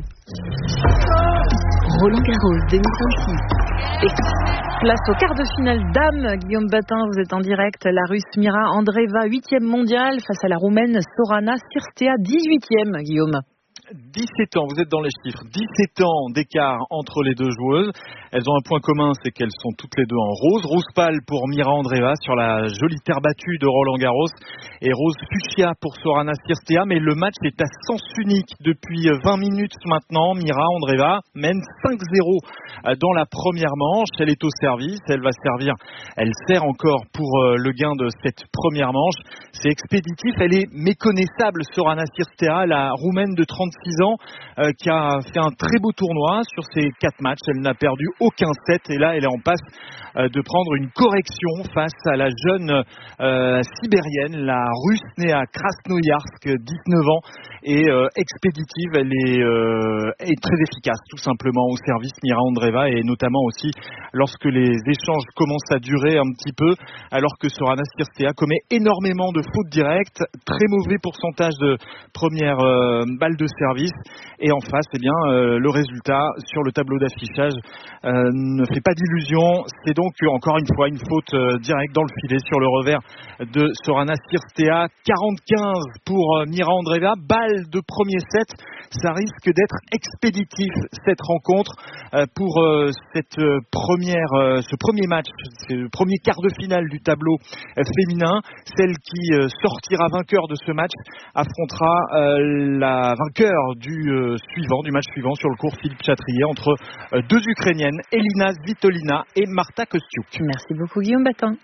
Roland Garros deux mille vingt-six. Et place au quart de finale dames. Guillaume Batin, vous êtes en direct. La Russe Mira Andreeva, huitième mondiale, face à la Roumaine Sorana Cirstea, dix-huitième, Guillaume. dix-sept ans, vous êtes dans les chiffres, dix-sept ans d'écart entre les deux joueuses. Elles ont un point commun, c'est qu'elles sont toutes les deux en rose. Rose pâle pour Mira Andreeva sur la jolie terre battue de Roland Garros et rose fuchsia pour Sorana Cirstea. Mais le match est à sens unique depuis vingt minutes maintenant. Mira Andreeva mène cinq zéro dans la première manche. Elle est au service, elle va servir, elle sert encore pour le gain de cette première manche. C'est expéditif, elle est méconnaissable Sorana Cirstea, la Roumaine de trente-six ans euh, qui a fait un très beau tournoi sur ses quatre matchs. Elle n'a perdu aucun set et là elle est en passe euh, de prendre une correction face à la jeune euh, sibérienne, la russe née à Krasnoïarsk, dix-neuf ans et euh, expéditive. Elle est, euh, est très efficace tout simplement au service, Mira Andreeva, et notamment aussi lorsque les échanges commencent à durer un petit peu, alors que Sorana Cirstea commet énormément de fautes directes, très mauvais pourcentage de première euh, balle de service, et en face eh bien, euh, le résultat sur le tableau d'affichage euh, ne fait pas d'illusion. C'est donc encore une fois une faute euh, directe dans le filet sur le revers de Sorana Cirstea. quarante quinze pour euh, Mira Andreeva, balle de premier set. Ça risque d'être expéditif cette rencontre euh, pour euh, cette euh, première, euh, ce premier match, c'est le premier quart de finale du tableau euh, féminin. Celle qui euh, sortira vainqueur de ce match affrontera euh, la vainqueur du euh, suivant, du match suivant sur le court Philippe Chatrier entre euh, deux Ukrainiennes, Elina Svitolina et Marta Kostiuk. Merci beaucoup Guillaume Batin.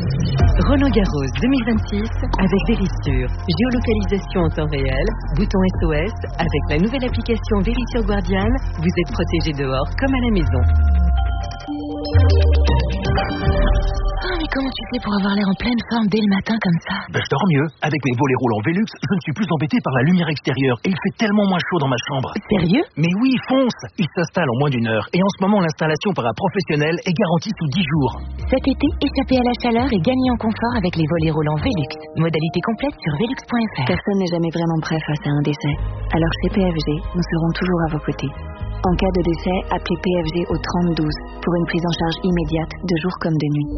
Roland Garros deux mille vingt-six avec Verisure. Géolocalisation en temps réel, bouton S O S. Avec la nouvelle application Verisure Guardian, vous êtes protégé dehors comme à la maison. Oh, mais comment tu fais pour avoir l'air en pleine forme dès le matin comme ça? Ben, je dors mieux. Avec mes volets roulants Velux, je ne suis plus embêté par la lumière extérieure et il fait tellement moins chaud dans ma chambre. Sérieux? Mais oui, fonce! Il s'installe en moins d'une heure et en ce moment, l'installation par un professionnel est garantie sous dix jours. Cet été, échappez à la chaleur et gagnez en confort avec les volets roulants Velux. Modalité complète sur velux point f r. Personne n'est jamais vraiment prêt face à un décès. Alors chez P F G, nous serons toujours à vos côtés. En cas de décès, appelez P F G au trente douze pour une prise en charge immédiate de jour comme de nuit.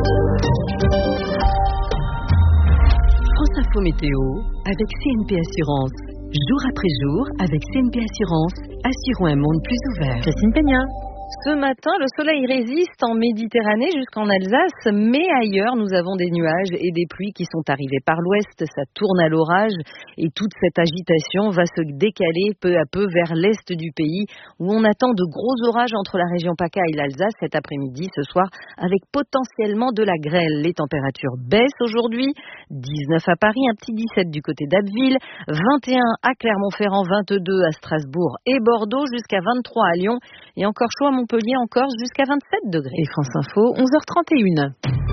France Info Météo avec C N P Assurance. Jour après jour, avec C N P Assurance, assurons un monde plus ouvert. Christine Peña. Ce matin, le soleil résiste en Méditerranée jusqu'en Alsace, mais ailleurs, nous avons des nuages et des pluies qui sont arrivées par l'ouest. Ça tourne à l'orage et toute cette agitation va se décaler peu à peu vers l'est du pays, où on attend de gros orages entre la région PACA et l'Alsace cet après-midi, ce soir, avec potentiellement de la grêle. Les températures baissent aujourd'hui, dix-neuf à Paris, un petit dix-sept du côté d'Abbeville, vingt et un à Clermont-Ferrand, vingt-deux à Strasbourg et Bordeaux, jusqu'à vingt-trois à Lyon, et encore chaud à Montpellier, encore jusqu'à vingt-sept degrés. Et France Info, onze heures trente et une.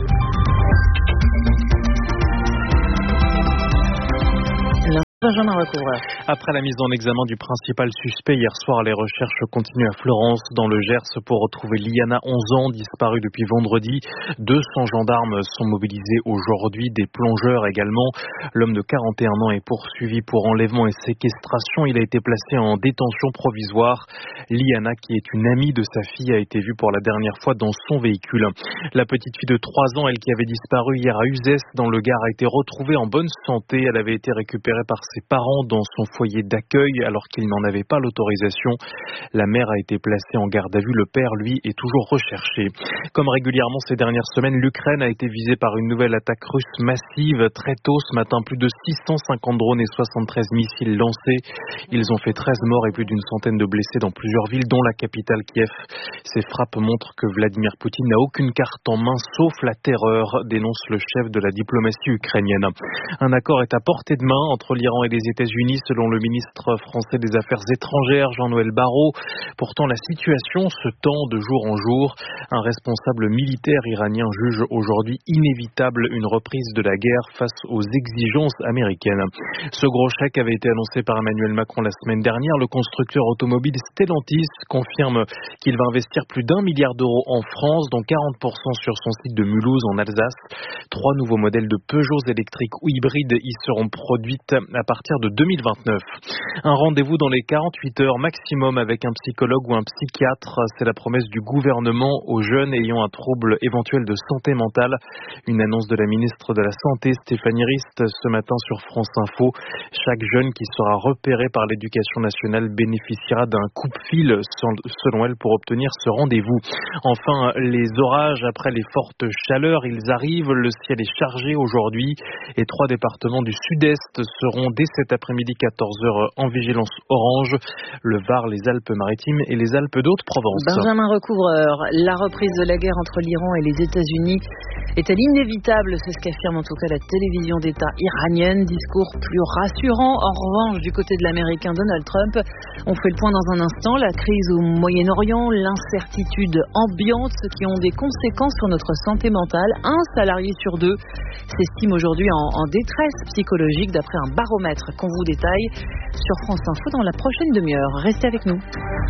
Benjamin Recouvreur. Après la mise en examen du principal suspect hier soir, les recherches continuent à Florence, dans le Gers, pour retrouver Liana, onze ans, disparue depuis vendredi. deux cents gendarmes sont mobilisés aujourd'hui, des plongeurs également. L'homme de quarante et un ans est poursuivi pour enlèvement et séquestration. Il a été placé en détention provisoire. Liana, qui est une amie de sa fille, a été vue pour la dernière fois dans son véhicule. La petite fille de trois ans, elle qui avait disparu hier à Uzès, dans le Gard, a été retrouvée en bonne santé. Elle avait été récupérée par ses parents dans son foyer d'accueil alors qu'il n'en avait pas l'autorisation. La mère a été placée en garde à vue. Le père, lui, est toujours recherché. Comme régulièrement ces dernières semaines, l'Ukraine a été visée par une nouvelle attaque russe massive. Très tôt ce matin, plus de six cent cinquante drones et soixante-treize missiles lancés. Ils ont fait treize morts et plus d'une centaine de blessés dans plusieurs villes, dont la capitale Kiev. Ces frappes montrent que Vladimir Poutine n'a aucune carte en main, sauf la terreur, dénonce le chef de la diplomatie ukrainienne. Un accord est à portée de main entre l'Iran et les États-Unis, selon le ministre français des Affaires étrangères, Jean-Noël Barrot. Pourtant, la situation se tend de jour en jour. Un responsable militaire iranien juge aujourd'hui inévitable une reprise de la guerre face aux exigences américaines. Ce gros chèque avait été annoncé par Emmanuel Macron la semaine dernière. Le constructeur automobile Stellantis confirme qu'il va investir plus d'un milliard d'euros en France, dont quarante pour cent sur son site de Mulhouse en Alsace. Trois nouveaux modèles de Peugeot électriques ou hybrides y seront produits à partir de deux mille vingt-neuf. Un rendez-vous dans les quarante-huit heures maximum avec un psychologue ou un psychiatre. C'est la promesse du gouvernement aux jeunes ayant un trouble éventuel de santé mentale. Une annonce de la ministre de la Santé, Stéphanie Rist, ce matin sur France Info. Chaque jeune qui sera repéré par l'éducation nationale bénéficiera d'un coupe-fil, selon elle, pour obtenir ce rendez-vous. Enfin, les orages après les fortes chaleurs, ils arrivent. Le ciel est chargé aujourd'hui et trois départements du sud-est seront dès cet après-midi quatorze heures en vigilance orange, le Var, les Alpes-Maritimes et les Alpes d'Haute-Provence. Benjamin Recouvreur, la reprise de la guerre entre l'Iran et les États-Unis est-elle inévitable? C'est ce qu'affirme en tout cas la télévision d'État iranienne. Discours plus rassurant en revanche du côté de l'américain Donald Trump. On fait le point dans un instant. La crise au Moyen-Orient, l'incertitude ambiante qui ont des conséquences sur notre santé mentale. Un salarié sur deux s'estime aujourd'hui en, en détresse psychologique d'après un baromètre qu'on vous détaille sur France Info dans la prochaine demi-heure. Restez avec nous.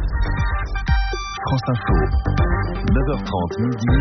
France Info, neuf heures trente midi.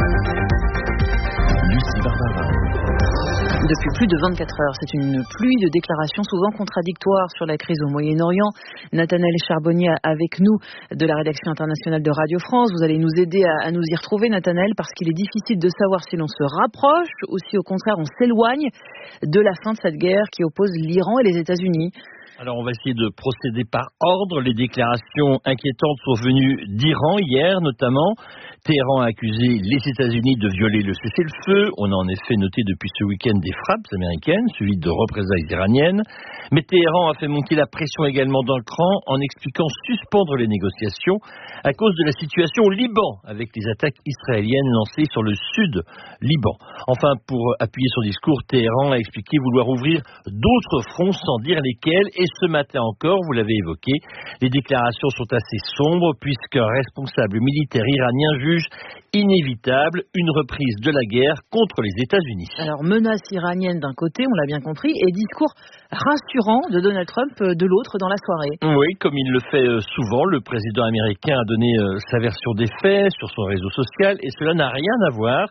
Lucie Barbara. Depuis plus de vingt-quatre heures, c'est une pluie de déclarations souvent contradictoires sur la crise au Moyen-Orient. Nathanaël Charbonnier avec nous de la rédaction internationale de Radio France. Vous allez nous aider à, à nous y retrouver, Nathanaël, parce qu'il est difficile de savoir si l'on se rapproche ou si au contraire on s'éloigne de la fin de cette guerre qui oppose l'Iran et les États-Unis. Alors on va essayer de procéder par ordre. Les déclarations inquiétantes sont venues d'Iran hier notamment. Téhéran a accusé les États-Unis de violer le cessez-le-feu. On a en effet noté depuis ce week-end des frappes américaines, suivies de représailles iraniennes. Mais Téhéran a fait monter la pression également dans le cran en expliquant suspendre les négociations à cause de la situation au Liban, avec les attaques israéliennes lancées sur le sud Liban. Enfin, pour appuyer son discours, Téhéran a expliqué vouloir ouvrir d'autres fronts sans dire lesquels. Et ce matin encore, vous l'avez évoqué, les déclarations sont assez sombres puisqu'un responsable militaire iranien juge inévitable une reprise de la guerre contre les États-Unis. Alors, menace iranienne d'un côté, on l'a bien compris, et discours rassurant de Donald Trump de l'autre dans la soirée. Oui, comme il le fait souvent, le président américain a donné sa version des faits sur son réseau social et cela n'a rien à voir.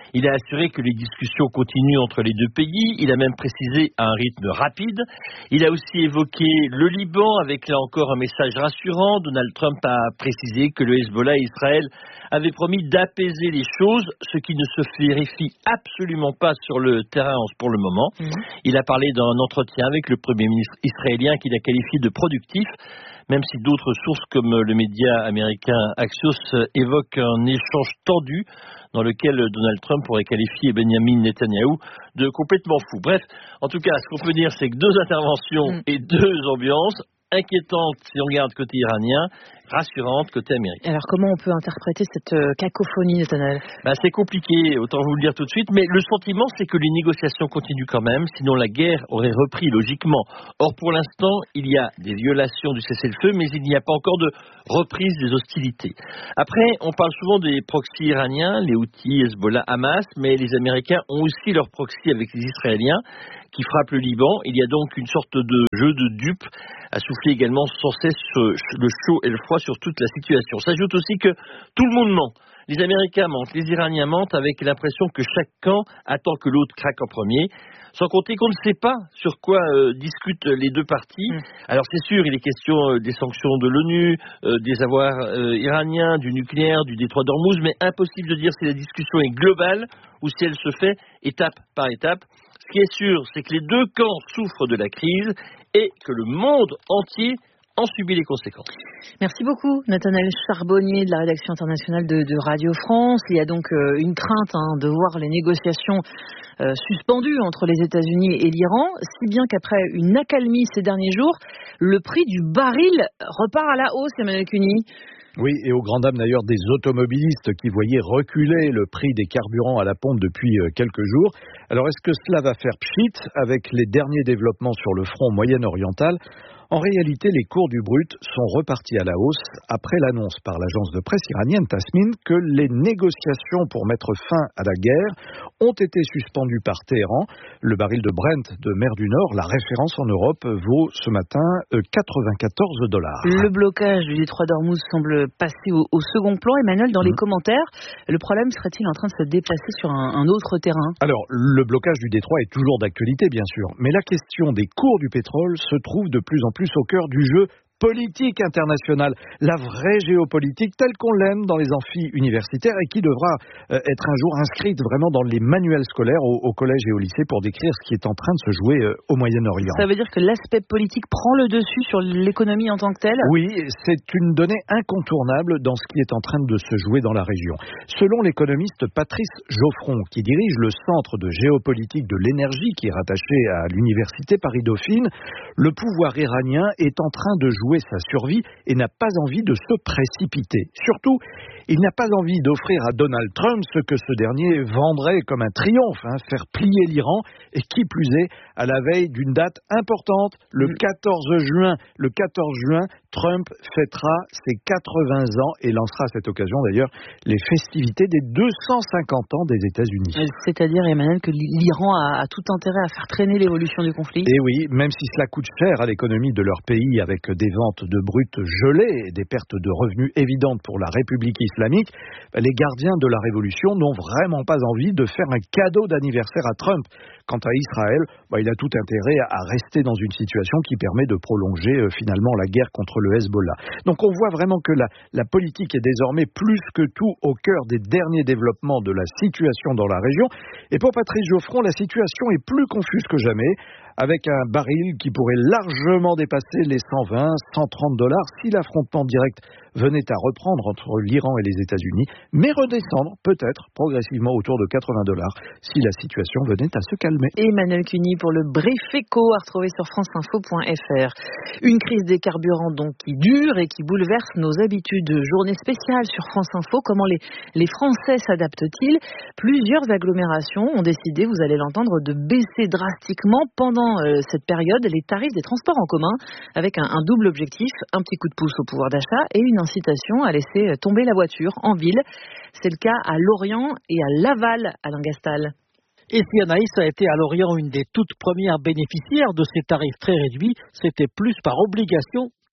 Il a assuré que les discussions continuent entre les deux pays. Il a même précisé à un rythme rapide. Il a aussi évoqué le Liban avec là encore un message rassurant. Donald Trump a précisé que le Hezbollah et Israël avaient promis d'apaiser les choses, ce qui ne se vérifie absolument pas sur le terrain pour le moment. Mmh. Il a parlé d'un entretien avec le Premier ministre israélien qu'il a qualifié de productif, même si d'autres sources comme le média américain Axios évoquent un échange tendu dans lequel Donald Trump pourrait qualifier Benjamin Netanyahou de complètement fou. Bref, en tout cas, ce qu'on peut dire, c'est que deux interventions mmh. et deux ambiances inquiétantes si on regarde côté iranien, rassurante côté américain. Alors comment on peut interpréter cette euh, cacophonie, Nathanaël ? Ben, c'est compliqué, autant vous le dire tout de suite, mais le sentiment c'est que les négociations continuent quand même, sinon la guerre aurait repris logiquement. Or pour l'instant, il y a des violations du cessez-le-feu, mais il n'y a pas encore de reprise des hostilités. Après, on parle souvent des proxys iraniens, les Houthis, Hezbollah, Hamas, mais les Américains ont aussi leurs proxys avec les Israéliens qui frappent le Liban. Il y a donc une sorte de jeu de dupes à souffler également sans cesse le chaud et le froid sur toute la situation. S'ajoute aussi que tout le monde ment. Les Américains mentent, les Iraniens mentent avec l'impression que chaque camp attend que l'autre craque en premier. Sans compter qu'on ne sait pas sur quoi euh, discutent les deux parties. Mmh. Alors c'est sûr, il est question euh, des sanctions de l'ONU, euh, des avoirs euh, iraniens, du nucléaire, du détroit d'Ormuz, mais impossible de dire si la discussion est globale ou si elle se fait étape par étape. Ce qui est sûr, c'est que les deux camps souffrent de la crise et que le monde entier en subit les conséquences. Merci beaucoup, Nathanaël Charbonnier de la rédaction internationale de, de Radio France. Il y a donc euh, une crainte hein, de voir les négociations euh, suspendues entre les États-Unis et l'Iran, si bien qu'après une accalmie ces derniers jours, le prix du baril repart à la hausse, Emmanuel Cuny. Oui, et au grand dam d'ailleurs des automobilistes qui voyaient reculer le prix des carburants à la pompe depuis quelques jours. Alors est-ce que cela va faire pchit avec les derniers développements sur le front moyen-oriental ? En réalité, les cours du brut sont repartis à la hausse après l'annonce par l'agence de presse iranienne Tasmin que les négociations pour mettre fin à la guerre ont été suspendues par Téhéran. Le baril de Brent de mer du Nord, la référence en Europe, vaut ce matin quatre-vingt-quatorze dollars. Le blocage du détroit d'Ormuz semble passer au, au second plan. Emmanuel, dans mmh. les commentaires, le problème serait-il en train de se déplacer sur un, un autre terrain ? Alors, le blocage du détroit est toujours d'actualité, bien sûr, mais la question des cours du pétrole se trouve de plus en plus au cœur du jeu politique internationale, la vraie géopolitique telle qu'on l'aime dans les amphis universitaires et qui devra euh, être un jour inscrite vraiment dans les manuels scolaires au, au collège et au lycée pour décrire ce qui est en train de se jouer euh, au Moyen-Orient. Ça veut dire que l'aspect politique prend le dessus sur l'économie en tant que telle ? Oui, c'est une donnée incontournable dans ce qui est en train de se jouer dans la région. Selon l'économiste Patrice Geoffron, qui dirige le Centre de géopolitique de l'énergie qui est rattaché à l'université Paris-Dauphine, le pouvoir iranien est en train de jouer sa survie et n'a pas envie de se précipiter. Surtout, il n'a pas envie d'offrir à Donald Trump ce que ce dernier vendrait comme un triomphe, hein, faire plier l'Iran, et qui plus est, à la veille d'une date importante, le quatorze juin. Le quatorze juin, Trump fêtera ses quatre-vingts ans et lancera à cette occasion d'ailleurs les festivités des deux cent cinquante ans des États-Unis. C'est-à-dire, Emmanuel, que l'Iran a, a tout intérêt à faire traîner l'évolution du conflit. Et oui, même si cela coûte cher à l'économie de leur pays avec des ventes de brut gelées et des pertes de revenus évidentes pour la République islamique, les gardiens de la révolution n'ont vraiment pas envie de faire un cadeau d'anniversaire à Trump. Quant à Israël, bah, il a tout intérêt à rester dans une situation qui permet de prolonger euh, finalement la guerre contre le Hezbollah. Donc on voit vraiment que la, la politique est désormais plus que tout au cœur des derniers développements de la situation dans la région. Et pour Patrice Geoffron, la situation est plus confuse que jamais, avec un baril qui pourrait largement dépasser les cent vingt, cent trente dollars si l'affrontement direct venait à reprendre entre l'Iran et les États-Unis, mais redescendre peut-être progressivement autour de quatre-vingts dollars si la situation venait à se calmer. Emmanuel Cuny pour le Brief Éco à retrouver sur france info point f r. Une crise des carburants donc qui dure et qui bouleverse nos habitudes. Journée spéciale sur France Info. Comment les, les Français s'adaptent-ils ? Plusieurs agglomérations ont décidé, vous allez l'entendre, de baisser drastiquement pendant euh, cette période les tarifs des transports en commun avec un, un double objectif, un petit coup de pouce au pouvoir d'achat et une incitation à laisser tomber la voiture en ville. C'est le cas à Lorient et à Laval, Alain Gastal. Et si Anaïs a été à Lorient une des toutes premières bénéficiaires de ces tarifs très réduits, c'était plus par obligation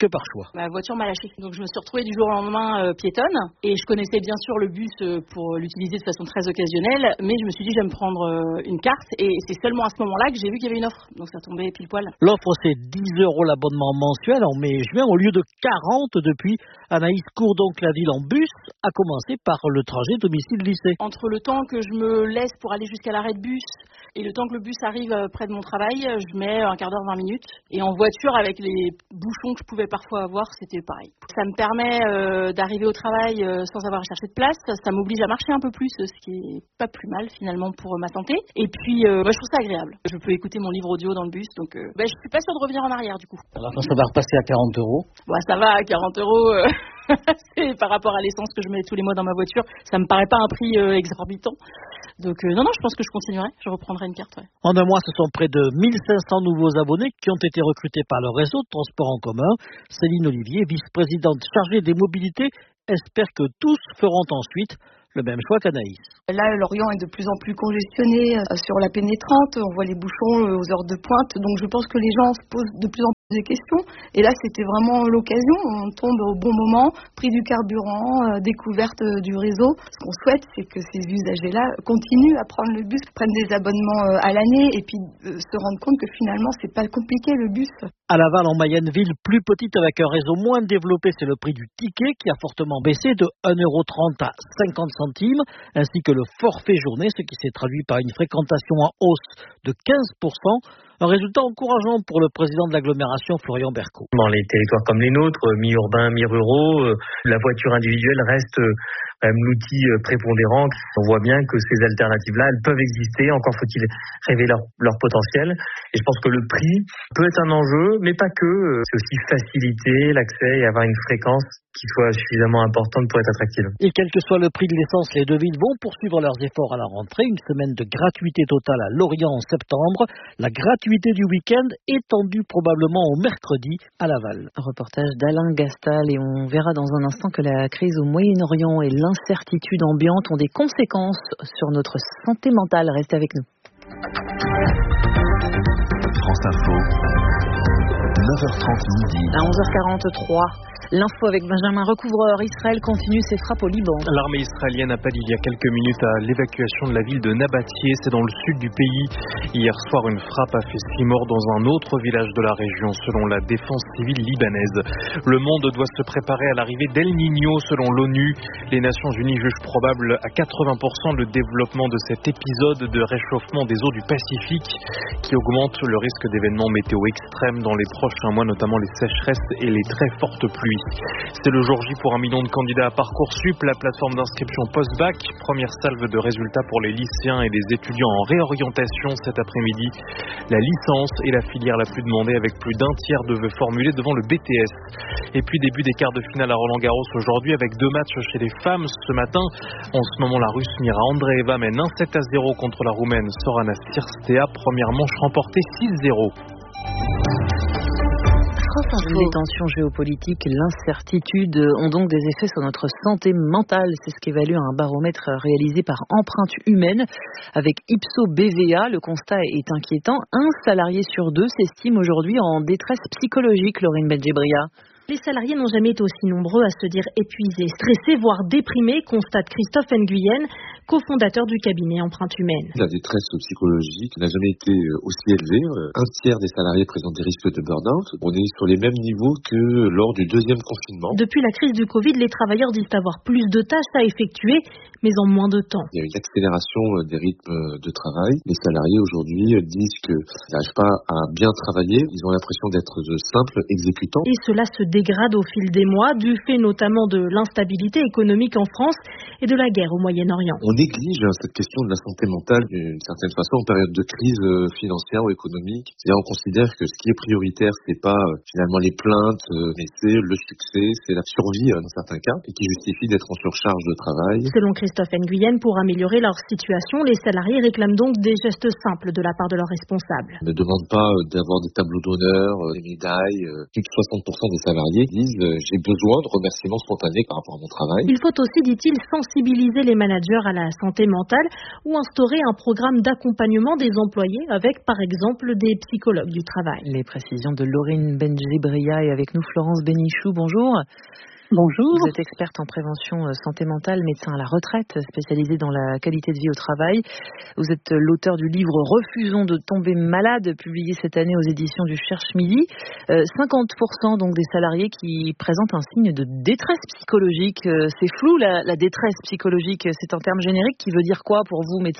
que par choix. Ma voiture m'a lâché. Donc je me suis retrouvée du jour au lendemain euh, piétonne. Et je connaissais bien sûr le bus euh, pour l'utiliser de façon très occasionnelle. Mais je me suis dit, je vais me prendre euh, une carte. Et c'est seulement à ce moment-là que j'ai vu qu'il y avait une offre. Donc ça tombait pile poil. L'offre, c'est dix euros l'abonnement mensuel en mai-juin au lieu de quarante depuis. Anaïs court donc la ville en bus, à commencer par le trajet domicile-lycée. Entre le temps que je me laisse pour aller jusqu'à l'arrêt de bus et le temps que le bus arrive près de mon travail, je mets un quart d'heure, vingt minutes. Et en voiture, avec les bouchons que je pouvais parfois avoir, c'était pareil. Ça me permet euh, d'arriver au travail euh, sans avoir à chercher de place. Ça m'oblige à marcher un peu plus, ce qui est pas plus mal finalement pour ma santé. Et puis, euh, bah, je trouve ça agréable. Je peux écouter mon livre audio dans le bus, donc euh, bah, je suis pas sûre de revenir en arrière du coup. Alors quand ça va repasser à quarante euros. Bah, ça va, à quarante euros. Euh... c'est par rapport à l'essence que je mets tous les mois dans ma voiture, ça me paraît pas un prix euh, exorbitant. Donc euh, non, non, je pense que je continuerai, je reprendrai une carte. Ouais. En un mois, ce sont près de mille cinq cents nouveaux abonnés qui ont été recrutés par le réseau de transport en commun. Céline Olivier, vice-présidente chargée des mobilités, espère que tous feront ensuite le même choix qu'Anaïs. Là, Lorient est de plus en plus congestionné euh, sur la pénétrante, on voit les bouchons euh, aux heures de pointe, donc je pense que les gens se posent de plus en plus de questions. Et là, c'était vraiment l'occasion, on tombe au bon moment, prix du carburant, euh, découverte euh, du réseau. Ce qu'on souhaite, c'est que ces usagers-là continuent à prendre le bus, prennent des abonnements euh, à l'année et puis euh, se rendent compte que finalement, c'est pas compliqué le bus. À Laval, en Mayenne, ville plus petite avec un réseau moins développé, c'est le prix du ticket qui a fortement baissé de un euro trente à cinquante centimes, ainsi que le forfait journée, ce qui s'est traduit par une fréquentation en hausse de quinze pour cent. Un résultat encourageant pour le président de l'agglomération, Florian Berco. Dans les territoires comme les nôtres, mi-urbains, mi-ruraux, la voiture individuelle reste quand même l'outil prépondérant. On voit bien que ces alternatives-là, elles peuvent exister. Encore faut-il révéler leur, leur potentiel. Et je pense que le prix peut être un enjeu, mais pas que. C'est aussi faciliter l'accès et avoir une fréquence qui soit suffisamment importante pour être attractive. Et quel que soit le prix de l'essence, les deux villes vont poursuivre leurs efforts à la rentrée. Une semaine de gratuité totale à Lorient en septembre. La gratuité du week-end étendue probablement au mercredi à Laval. Reportage d'Alain Gastal et on verra dans un instant que la crise au Moyen-Orient et l'incertitude ambiante ont des conséquences sur notre santé mentale. Restez avec nous. France Info, neuf heures trente midi. À onze heures quarante-trois. L'info avec Benjamin Recouvreur. Israël continue ses frappes au Liban. L'armée israélienne appelle il y a quelques minutes à l'évacuation de la ville de Nabatieh. C'est dans le sud du pays. Hier soir, une frappe a fait six morts dans un autre village de la région, selon la défense civile libanaise. Le monde doit se préparer à l'arrivée d'El Niño, selon l'ONU. Les Nations Unies jugent probable à quatre-vingts pour cent le développement de cet épisode de réchauffement des eaux du Pacifique qui augmente le risque d'événements météo extrêmes dans les prochains mois, notamment les sécheresses et les très fortes pluies. C'est le jour J pour un million de candidats à Parcoursup, la plateforme d'inscription post-bac. Première salve de résultats pour les lycéens et les étudiants en réorientation cet après-midi. La licence est la filière la plus demandée avec plus d'un tiers de vœux formulés devant le B T S. Et puis début des quarts de finale à Roland-Garros aujourd'hui avec deux matchs chez les femmes ce matin. En ce moment, la Russe Mira Andreeva mène un sept à zéro contre la Roumaine Sorana Cirstea. Première manche remportée six zéro. Les tensions géopolitiques, l'incertitude ont donc des effets sur notre santé mentale. C'est ce qu'évalue un baromètre réalisé par Empreinte Humaine avec Ipsos B V A. Le constat est inquiétant. Un salarié sur deux s'estime aujourd'hui en détresse psychologique, Laurine Bedjebria. Les salariés n'ont jamais été aussi nombreux à se dire épuisés, stressés, voire déprimés, constate Christophe Nguyen, cofondateur du cabinet Empreinte Humaine. La détresse psychologique n'a jamais été aussi élevée. Un tiers des salariés présentent des risques de burn-out. On est sur les mêmes niveaux que lors du deuxième confinement. Depuis la crise du Covid, les travailleurs disent avoir plus de tâches à effectuer, mais en moins de temps. Il y a une accélération des rythmes de travail. Les salariés aujourd'hui disent qu'ils n'arrivent pas à bien travailler. Ils ont l'impression d'être de simples exécutants. Et cela se dégrade au fil des mois, du fait notamment de l'instabilité économique en France et de la guerre au Moyen-Orient. On néglige cette question de la santé mentale d'une certaine façon en période de crise financière ou économique. C'est-à-dire on considère que ce qui est prioritaire, c'est pas finalement les plaintes, mais c'est le succès, c'est la survie dans certains cas, et qui justifie d'être en surcharge de travail. Selon Christophe Nguyen, pour améliorer leur situation, les salariés réclament donc des gestes simples de la part de leurs responsables. On ne demande pas d'avoir des tableaux d'honneur, des médailles. Plus de soixante pour cent des salariés salariés disent euh, j'ai besoin de remerciements spontanés par rapport à mon travail. Il faut aussi, dit-il, sensibiliser les managers à la santé mentale ou instaurer un programme d'accompagnement des employés avec, par exemple, des psychologues du travail. Les précisions de Laurine Benjibria et avec nous Florence Bénichou. Bonjour. Bonjour. Vous êtes experte en prévention santé mentale, médecin à la retraite, spécialisée dans la qualité de vie au travail. Vous êtes l'auteur du livre Refusons de tomber malade, publié cette année aux éditions du Cherche Midi. Euh, cinquante pour cent donc des salariés qui présentent un signe de détresse psychologique. Euh, c'est flou la, la détresse psychologique, c'est un terme générique qui veut dire quoi pour vous, médecin ?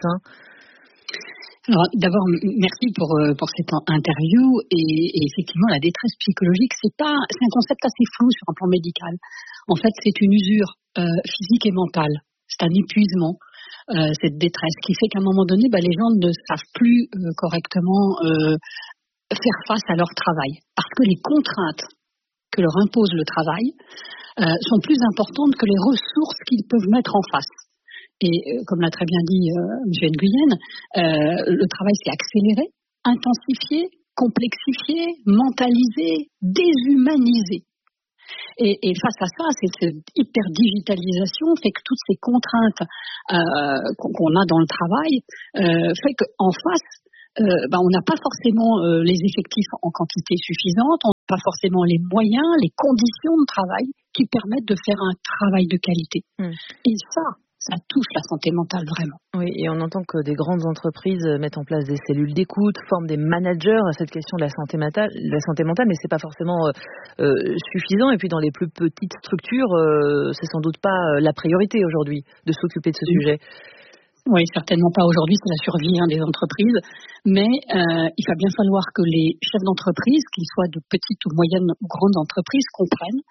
Alors, d'abord, merci pour, pour cette interview. Et, et effectivement, la détresse psychologique, c'est pas, c'est un concept assez flou sur un plan médical. En fait, c'est une usure euh, physique et mentale. C'est un épuisement, euh, cette détresse, qui fait qu'à un moment donné, bah, les gens ne savent plus euh, correctement euh, faire face à leur travail, parce que les contraintes que leur impose le travail euh, sont plus importantes que les ressources qu'ils peuvent mettre en face. Et euh, comme l'a très bien dit euh, M. Nguyen, euh, le travail s'est accéléré, intensifié, complexifié, mentalisé, déshumanisé. Et, et face à ça, c'est cette hyper-digitalisation fait que toutes ces contraintes euh, qu'on, qu'on a dans le travail euh, fait qu'en face, euh, bah, on n'a pas forcément euh, les effectifs en quantité suffisante, on n'a pas forcément les moyens, les conditions de travail qui permettent de faire un travail de qualité. Mmh. Et ça, ça touche la santé mentale vraiment. Oui, et on entend que des grandes entreprises mettent en place des cellules d'écoute, forment des managers à cette question de la santé mentale, la santé mentale, mais c'est pas forcément euh, suffisant. Et puis dans les plus petites structures, euh, c'est sans doute pas la priorité aujourd'hui de s'occuper de ce oui. sujet. Oui, certainement pas aujourd'hui, c'est la survie hein, des entreprises. Mais euh, il va bien falloir que les chefs d'entreprise, qu'ils soient de petites ou moyennes ou grandes entreprises, comprennent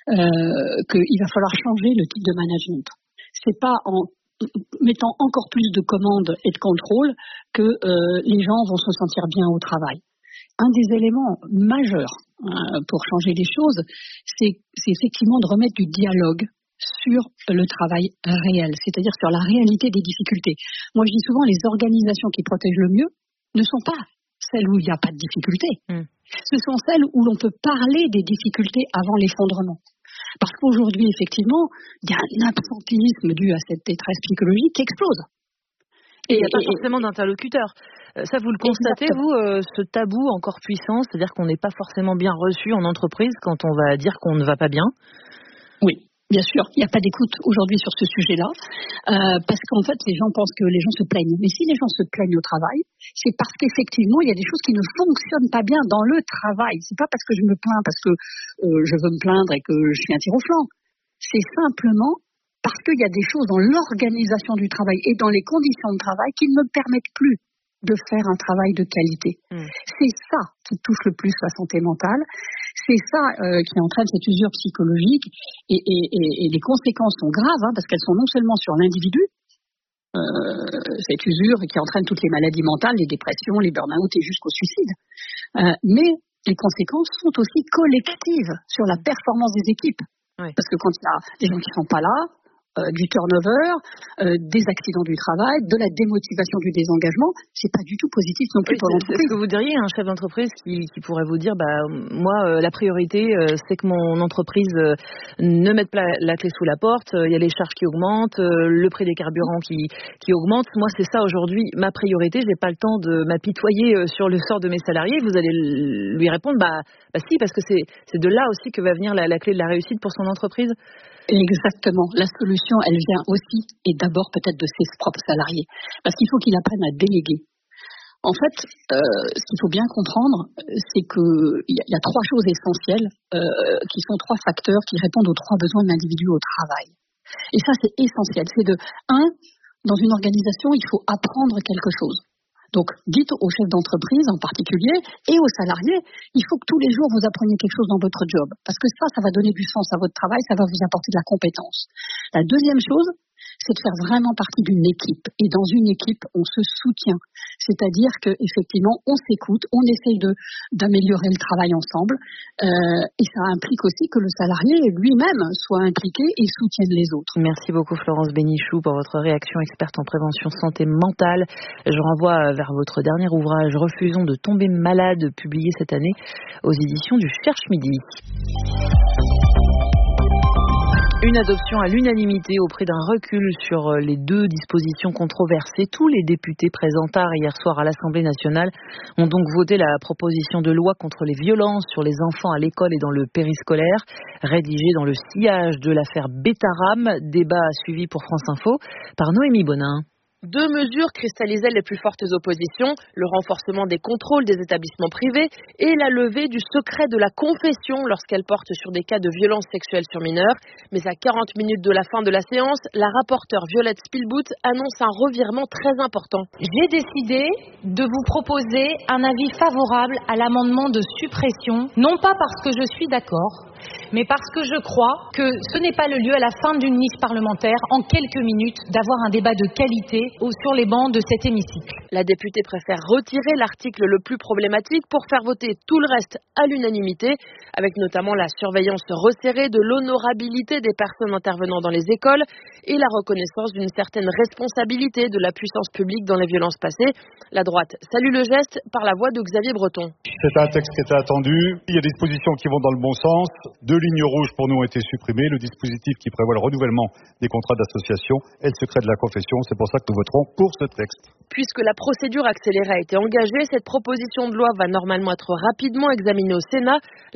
euh, qu'il va falloir changer le type de management. C'est pas en mettant encore plus de commandes et de contrôles que euh, les gens vont se sentir bien au travail. Un des éléments majeurs euh, pour changer les choses, c'est, c'est effectivement de remettre du dialogue sur le travail réel, c'est-à-dire sur la réalité des difficultés. Moi, je dis souvent, les organisations qui protègent le mieux ne sont pas celles où il n'y a pas de difficultés. Mmh. Ce sont celles où l'on peut parler des difficultés avant l'effondrement. Parce qu'aujourd'hui, effectivement, il y a un absentéisme dû à cette détresse psychologique qui explose. Et il n'y a pas forcément d'interlocuteur. Ça, vous le constatez, Exactement. vous, euh, ce tabou encore puissant, c'est-à-dire qu'on n'est pas forcément bien reçu en entreprise quand on va dire qu'on ne va pas bien ? Oui. Bien sûr, il n'y a pas d'écoute aujourd'hui sur ce sujet-là, euh, parce qu'en fait, les gens pensent que les gens se plaignent. Mais si les gens se plaignent au travail, c'est parce qu'effectivement, il y a des choses qui ne fonctionnent pas bien dans le travail. C'est pas parce que je me plains, parce que euh, je veux me plaindre et que je suis un tir au flanc. C'est simplement parce qu'il y a des choses dans l'organisation du travail et dans les conditions de travail qui ne me permettent plus de faire un travail de qualité. Mmh. C'est ça qui touche le plus la santé mentale. C'est ça euh, qui entraîne cette usure psychologique et, et, et, et les conséquences sont graves hein, parce qu'elles sont non seulement sur l'individu, euh, cette usure qui entraîne toutes les maladies mentales, les dépressions, les burn-out et jusqu'au suicide, euh, mais les conséquences sont aussi collectives sur la performance des équipes. Oui. Parce que quand il y a des gens qui ne sont pas là, Euh, du turnover, euh, des accidents du travail, de la démotivation, du désengagement, c'est pas du tout positif non plus oui, pour l'entreprise. Est-ce que vous diriez à un chef d'entreprise qui, qui pourrait vous dire, bah moi euh, la priorité euh, c'est que mon entreprise euh, ne mette pas la clé sous la porte, il euh, y a les charges qui augmentent, euh, le prix des carburants qui qui augmente. Moi c'est ça aujourd'hui ma priorité. J'ai pas le temps de m'apitoyer euh, sur le sort de mes salariés. Vous allez lui répondre, bah, bah si parce que c'est c'est de là aussi que va venir la, la clé de la réussite pour son entreprise. Exactement. La solution, elle vient aussi et d'abord peut-être de ses propres salariés. Parce qu'il faut qu'il apprenne à déléguer. En fait, euh, ce qu'il faut bien comprendre, c'est qu'il y, y a trois choses essentielles euh, qui sont trois facteurs qui répondent aux trois besoins de l'individu au travail. Et ça, c'est essentiel. C'est de, un, dans une organisation, il faut apprendre quelque chose. Donc, dites aux chefs d'entreprise en particulier et aux salariés, il faut que tous les jours vous appreniez quelque chose dans votre job. Parce que ça, ça va donner du sens à votre travail, ça va vous apporter de la compétence. La deuxième chose, c'est de faire vraiment partie d'une équipe. Et dans une équipe, on se soutient. C'est-à-dire qu'effectivement, on s'écoute, on essaye de, d'améliorer le travail ensemble. Euh, et ça implique aussi que le salarié lui-même soit impliqué et soutienne les autres. Merci beaucoup Florence Bénichou pour votre réaction, experte en prévention santé mentale. Je renvoie vers votre dernier ouvrage, Refusons de tomber malade, publié cette année aux éditions du Cherche Midi. Une adoption à l'unanimité au prix d'un recul sur les deux dispositions controversées. Tous les députés présents tard hier soir à l'Assemblée nationale ont donc voté la proposition de loi contre les violences sur les enfants à l'école et dans le périscolaire, rédigée dans le sillage de l'affaire Betaram. Débat suivi pour France Info par Noémie Bonin. Deux mesures cristallisaient les plus fortes oppositions, le renforcement des contrôles des établissements privés et la levée du secret de la confession lorsqu'elle porte sur des cas de violences sexuelles sur mineurs. Mais à quarante minutes de la fin de la séance, la rapporteure Violette Spilbout annonce un revirement très important. J'ai décidé de vous proposer un avis favorable à l'amendement de suppression, non pas parce que je suis d'accord, mais parce que je crois que ce n'est pas le lieu à la fin d'une niche parlementaire, en quelques minutes, d'avoir un débat de qualité sur les bancs de cet hémicycle. La députée préfère retirer l'article le plus problématique pour faire voter tout le reste à l'unanimité, avec notamment la surveillance resserrée de l'honorabilité des personnes intervenant dans les écoles et la reconnaissance d'une certaine responsabilité de la puissance publique dans les violences passées. La droite salue le geste par la voix de Xavier Breton. C'est un texte qui était attendu. Il y a des dispositions qui vont dans le bon sens. Deux lignes rouges pour nous ont été supprimées. Le dispositif qui prévoit le renouvellement des contrats d'association et le secret de la confession. C'est pour ça que nous voterons pour ce texte. Puisque la procédure accélérée a été engagée, cette proposition de loi va normalement être rapidement examinée au Sénat.